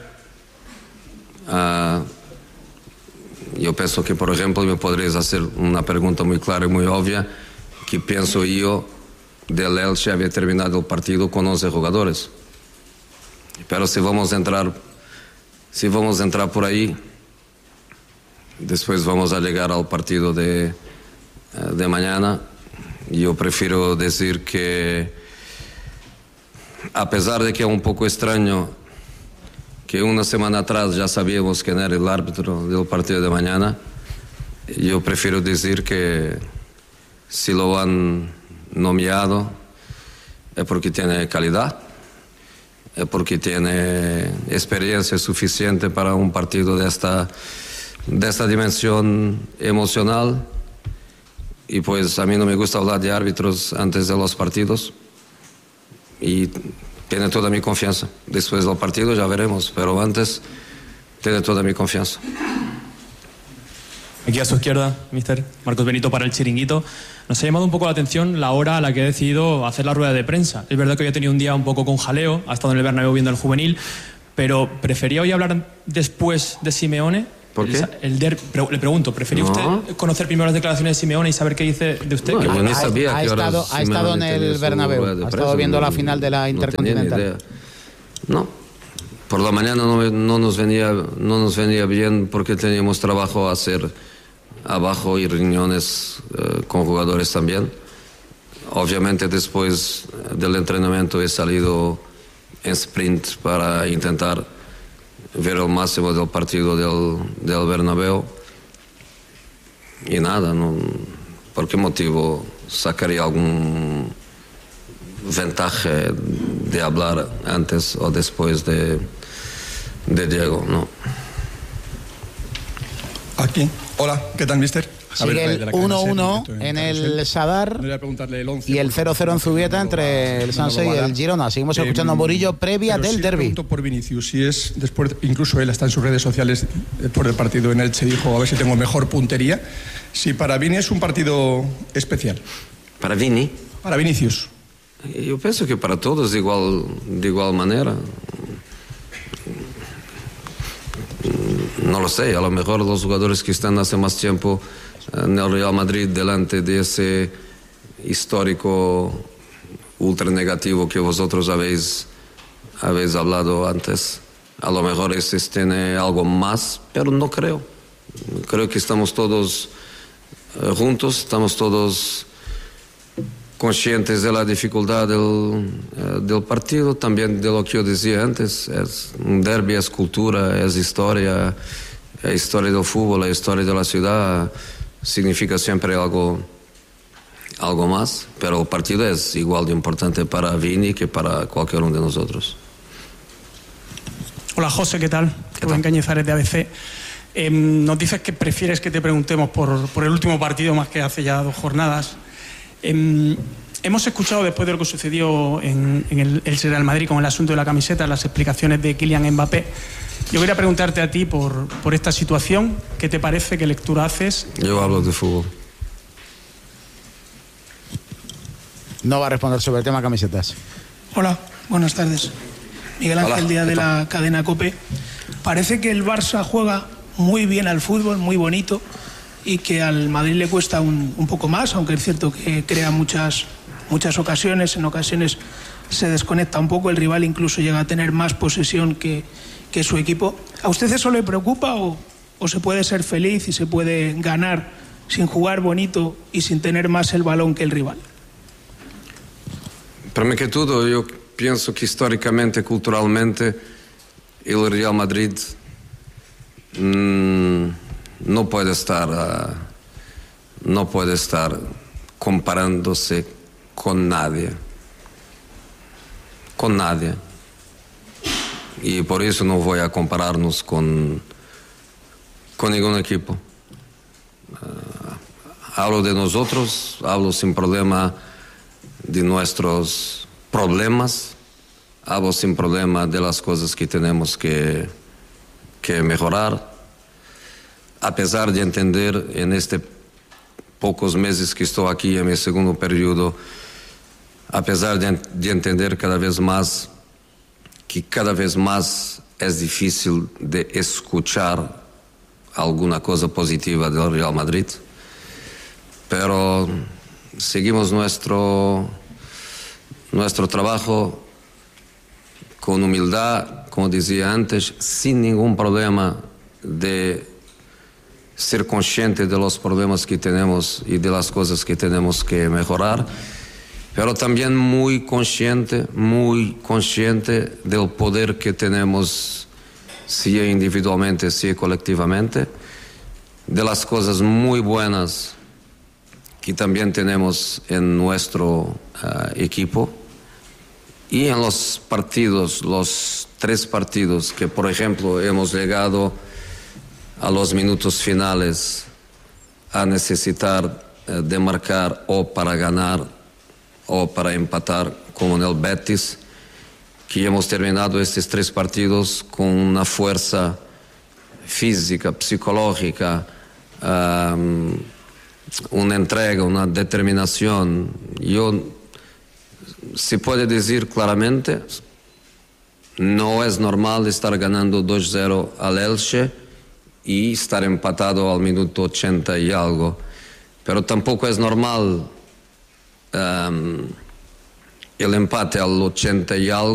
Uh, yo pienso que, por ejemplo, me podrías hacer una pregunta muy clara y muy obvia, que pienso yo del Elche había terminado el partido con once jugadores. Pero si vamos a entrar, si vamos a entrar por ahí, después vamos a llegar al partido de, de mañana. Yo prefiero decir que, a pesar de que es un poco extraño que una semana atrás ya sabíamos quién era el árbitro del partido de mañana, yo prefiero decir que si lo han nomeado es porque tiene calidad, es porque tiene experiencia suficiente para un partido de esta, de esta dimensión emocional. Y pues a mí no me gusta hablar de árbitros antes de los partidos y tiene toda mi confianza. Después del partido ya veremos, pero antes tiene toda mi confianza. Aquí a su izquierda, mister Marcos Benito para El Chiringuito. Nos ha llamado un poco la atención la hora a la que ha decidido hacer la rueda de prensa. Es verdad que hoy ha tenido un día un poco con jaleo, ha estado en el Bernabéu viendo el juvenil, pero ¿prefería hoy hablar después de Simeone? ¿Por qué? El der, le pregunto, ¿prefería no. usted conocer primero las declaraciones de Simeone y saber qué dice de usted? No, que yo ni sabía ha, que estado, ha estado en el Bernabéu, ha estado prensa, viendo no, la final de la Intercontinental. No, no, por la mañana no, no, nos venía, no nos venía bien porque teníamos trabajo a hacer abajo y reuniones eh, con jugadores también. Obviamente después del entrenamiento he salido en sprint para intentar ver el máximo del partido del, del Bernabéu y nada, no, ¿por qué motivo sacaría algún ventaja de hablar antes o después de, de Diego? No. Aquí. Hola, ¿qué tal, mister? Sigue el uno uno en el Sadar y el cero cero en Zubieta entre el Sanse y el Girona. Seguimos escuchando a Murillo previa del derbi. Pregunto por Vinicius, si es después, incluso él está en sus redes sociales por el partido en Elche, dijo a ver si tengo mejor puntería. Si para Vini es un partido especial. ¿Para Vini? Para Vinicius. Yo pienso que para todos de igual, de igual manera. No lo sé, a lo mejor los jugadores que están hace más tiempo en el Real Madrid delante de ese histórico ultra negativo que vosotros habéis, habéis hablado antes, a lo mejor ese tiene algo más, pero no creo. Creo que estamos todos uh, juntos, estamos todos conscientes de la dificultad del, uh, del partido, también de lo que yo decía antes, es un derbi, es cultura, es historia, es historia del fútbol, es historia de la ciudad, significa siempre algo, algo más, pero el partido es igual de importante para Vini que para cualquier uno de nosotros. Hola José, ¿qué tal? Rubén Cañizares de A B C. Eh, nos dices que prefieres que te preguntemos por, por el último partido más que hace ya dos jornadas. Eh, hemos escuchado después de lo que sucedió en, en el, el Real Madrid con el asunto de la camiseta, las explicaciones de Kylian Mbappé. Yo quería preguntarte a ti por, por esta situación, ¿qué te parece? ¿Qué lectura haces? Yo hablo de fútbol. No va a responder sobre el tema camisetas. Hola, buenas tardes. Miguel Ángel Díaz de la cadena COPE. Parece que el Barça juega muy bien al fútbol, muy bonito, y que al Madrid le cuesta un, un poco más, aunque es cierto que crea muchas, muchas ocasiones, en ocasiones se desconecta un poco, el rival incluso llega a tener más posesión que, que su equipo. ¿A usted eso le preocupa o, o se puede ser feliz y se puede ganar sin jugar bonito y sin tener más el balón que el rival? Primero que todo, yo pienso que históricamente, culturalmente, el Real Madrid mmm, no puede estar, uh, no puede estar comparándose con nadie, con nadie. Y por eso no voy a compararnos con, con ningún equipo. Uh, hablo de nosotros, hablo sin problema de nuestros problemas, hablo sin problema de las cosas que tenemos que, que mejorar, a pesar de entender en este pocos meses que estoy aquí en mi segundo periodo a pesar de, de entender cada vez más que cada vez más es difícil de escuchar alguna cosa positiva del Real Madrid, pero seguimos nuestro, nuestro trabajo con humildad, como decía antes, sin ningún problema de ser consciente de los problemas que tenemos y de las cosas que tenemos que mejorar, pero también muy consciente, muy consciente del poder que tenemos, sea individualmente, sea colectivamente, de las cosas muy buenas que también tenemos en nuestro uh, equipo, y en los partidos, los tres partidos que, por ejemplo, hemos llegado a los minutos finales a necesitar uh, de marcar o para ganar o para empatar, como en el Betis, que hemos terminado estos tres partidos con una fuerza física, psicológica, um, una entrega, una determinación. Yo, se puede decir claramente, no es normal estar ganando dos cero al Elche y estar empatado al minuto ochenta y algo, pero tampoco es normal Um, el empate al ochenta y algo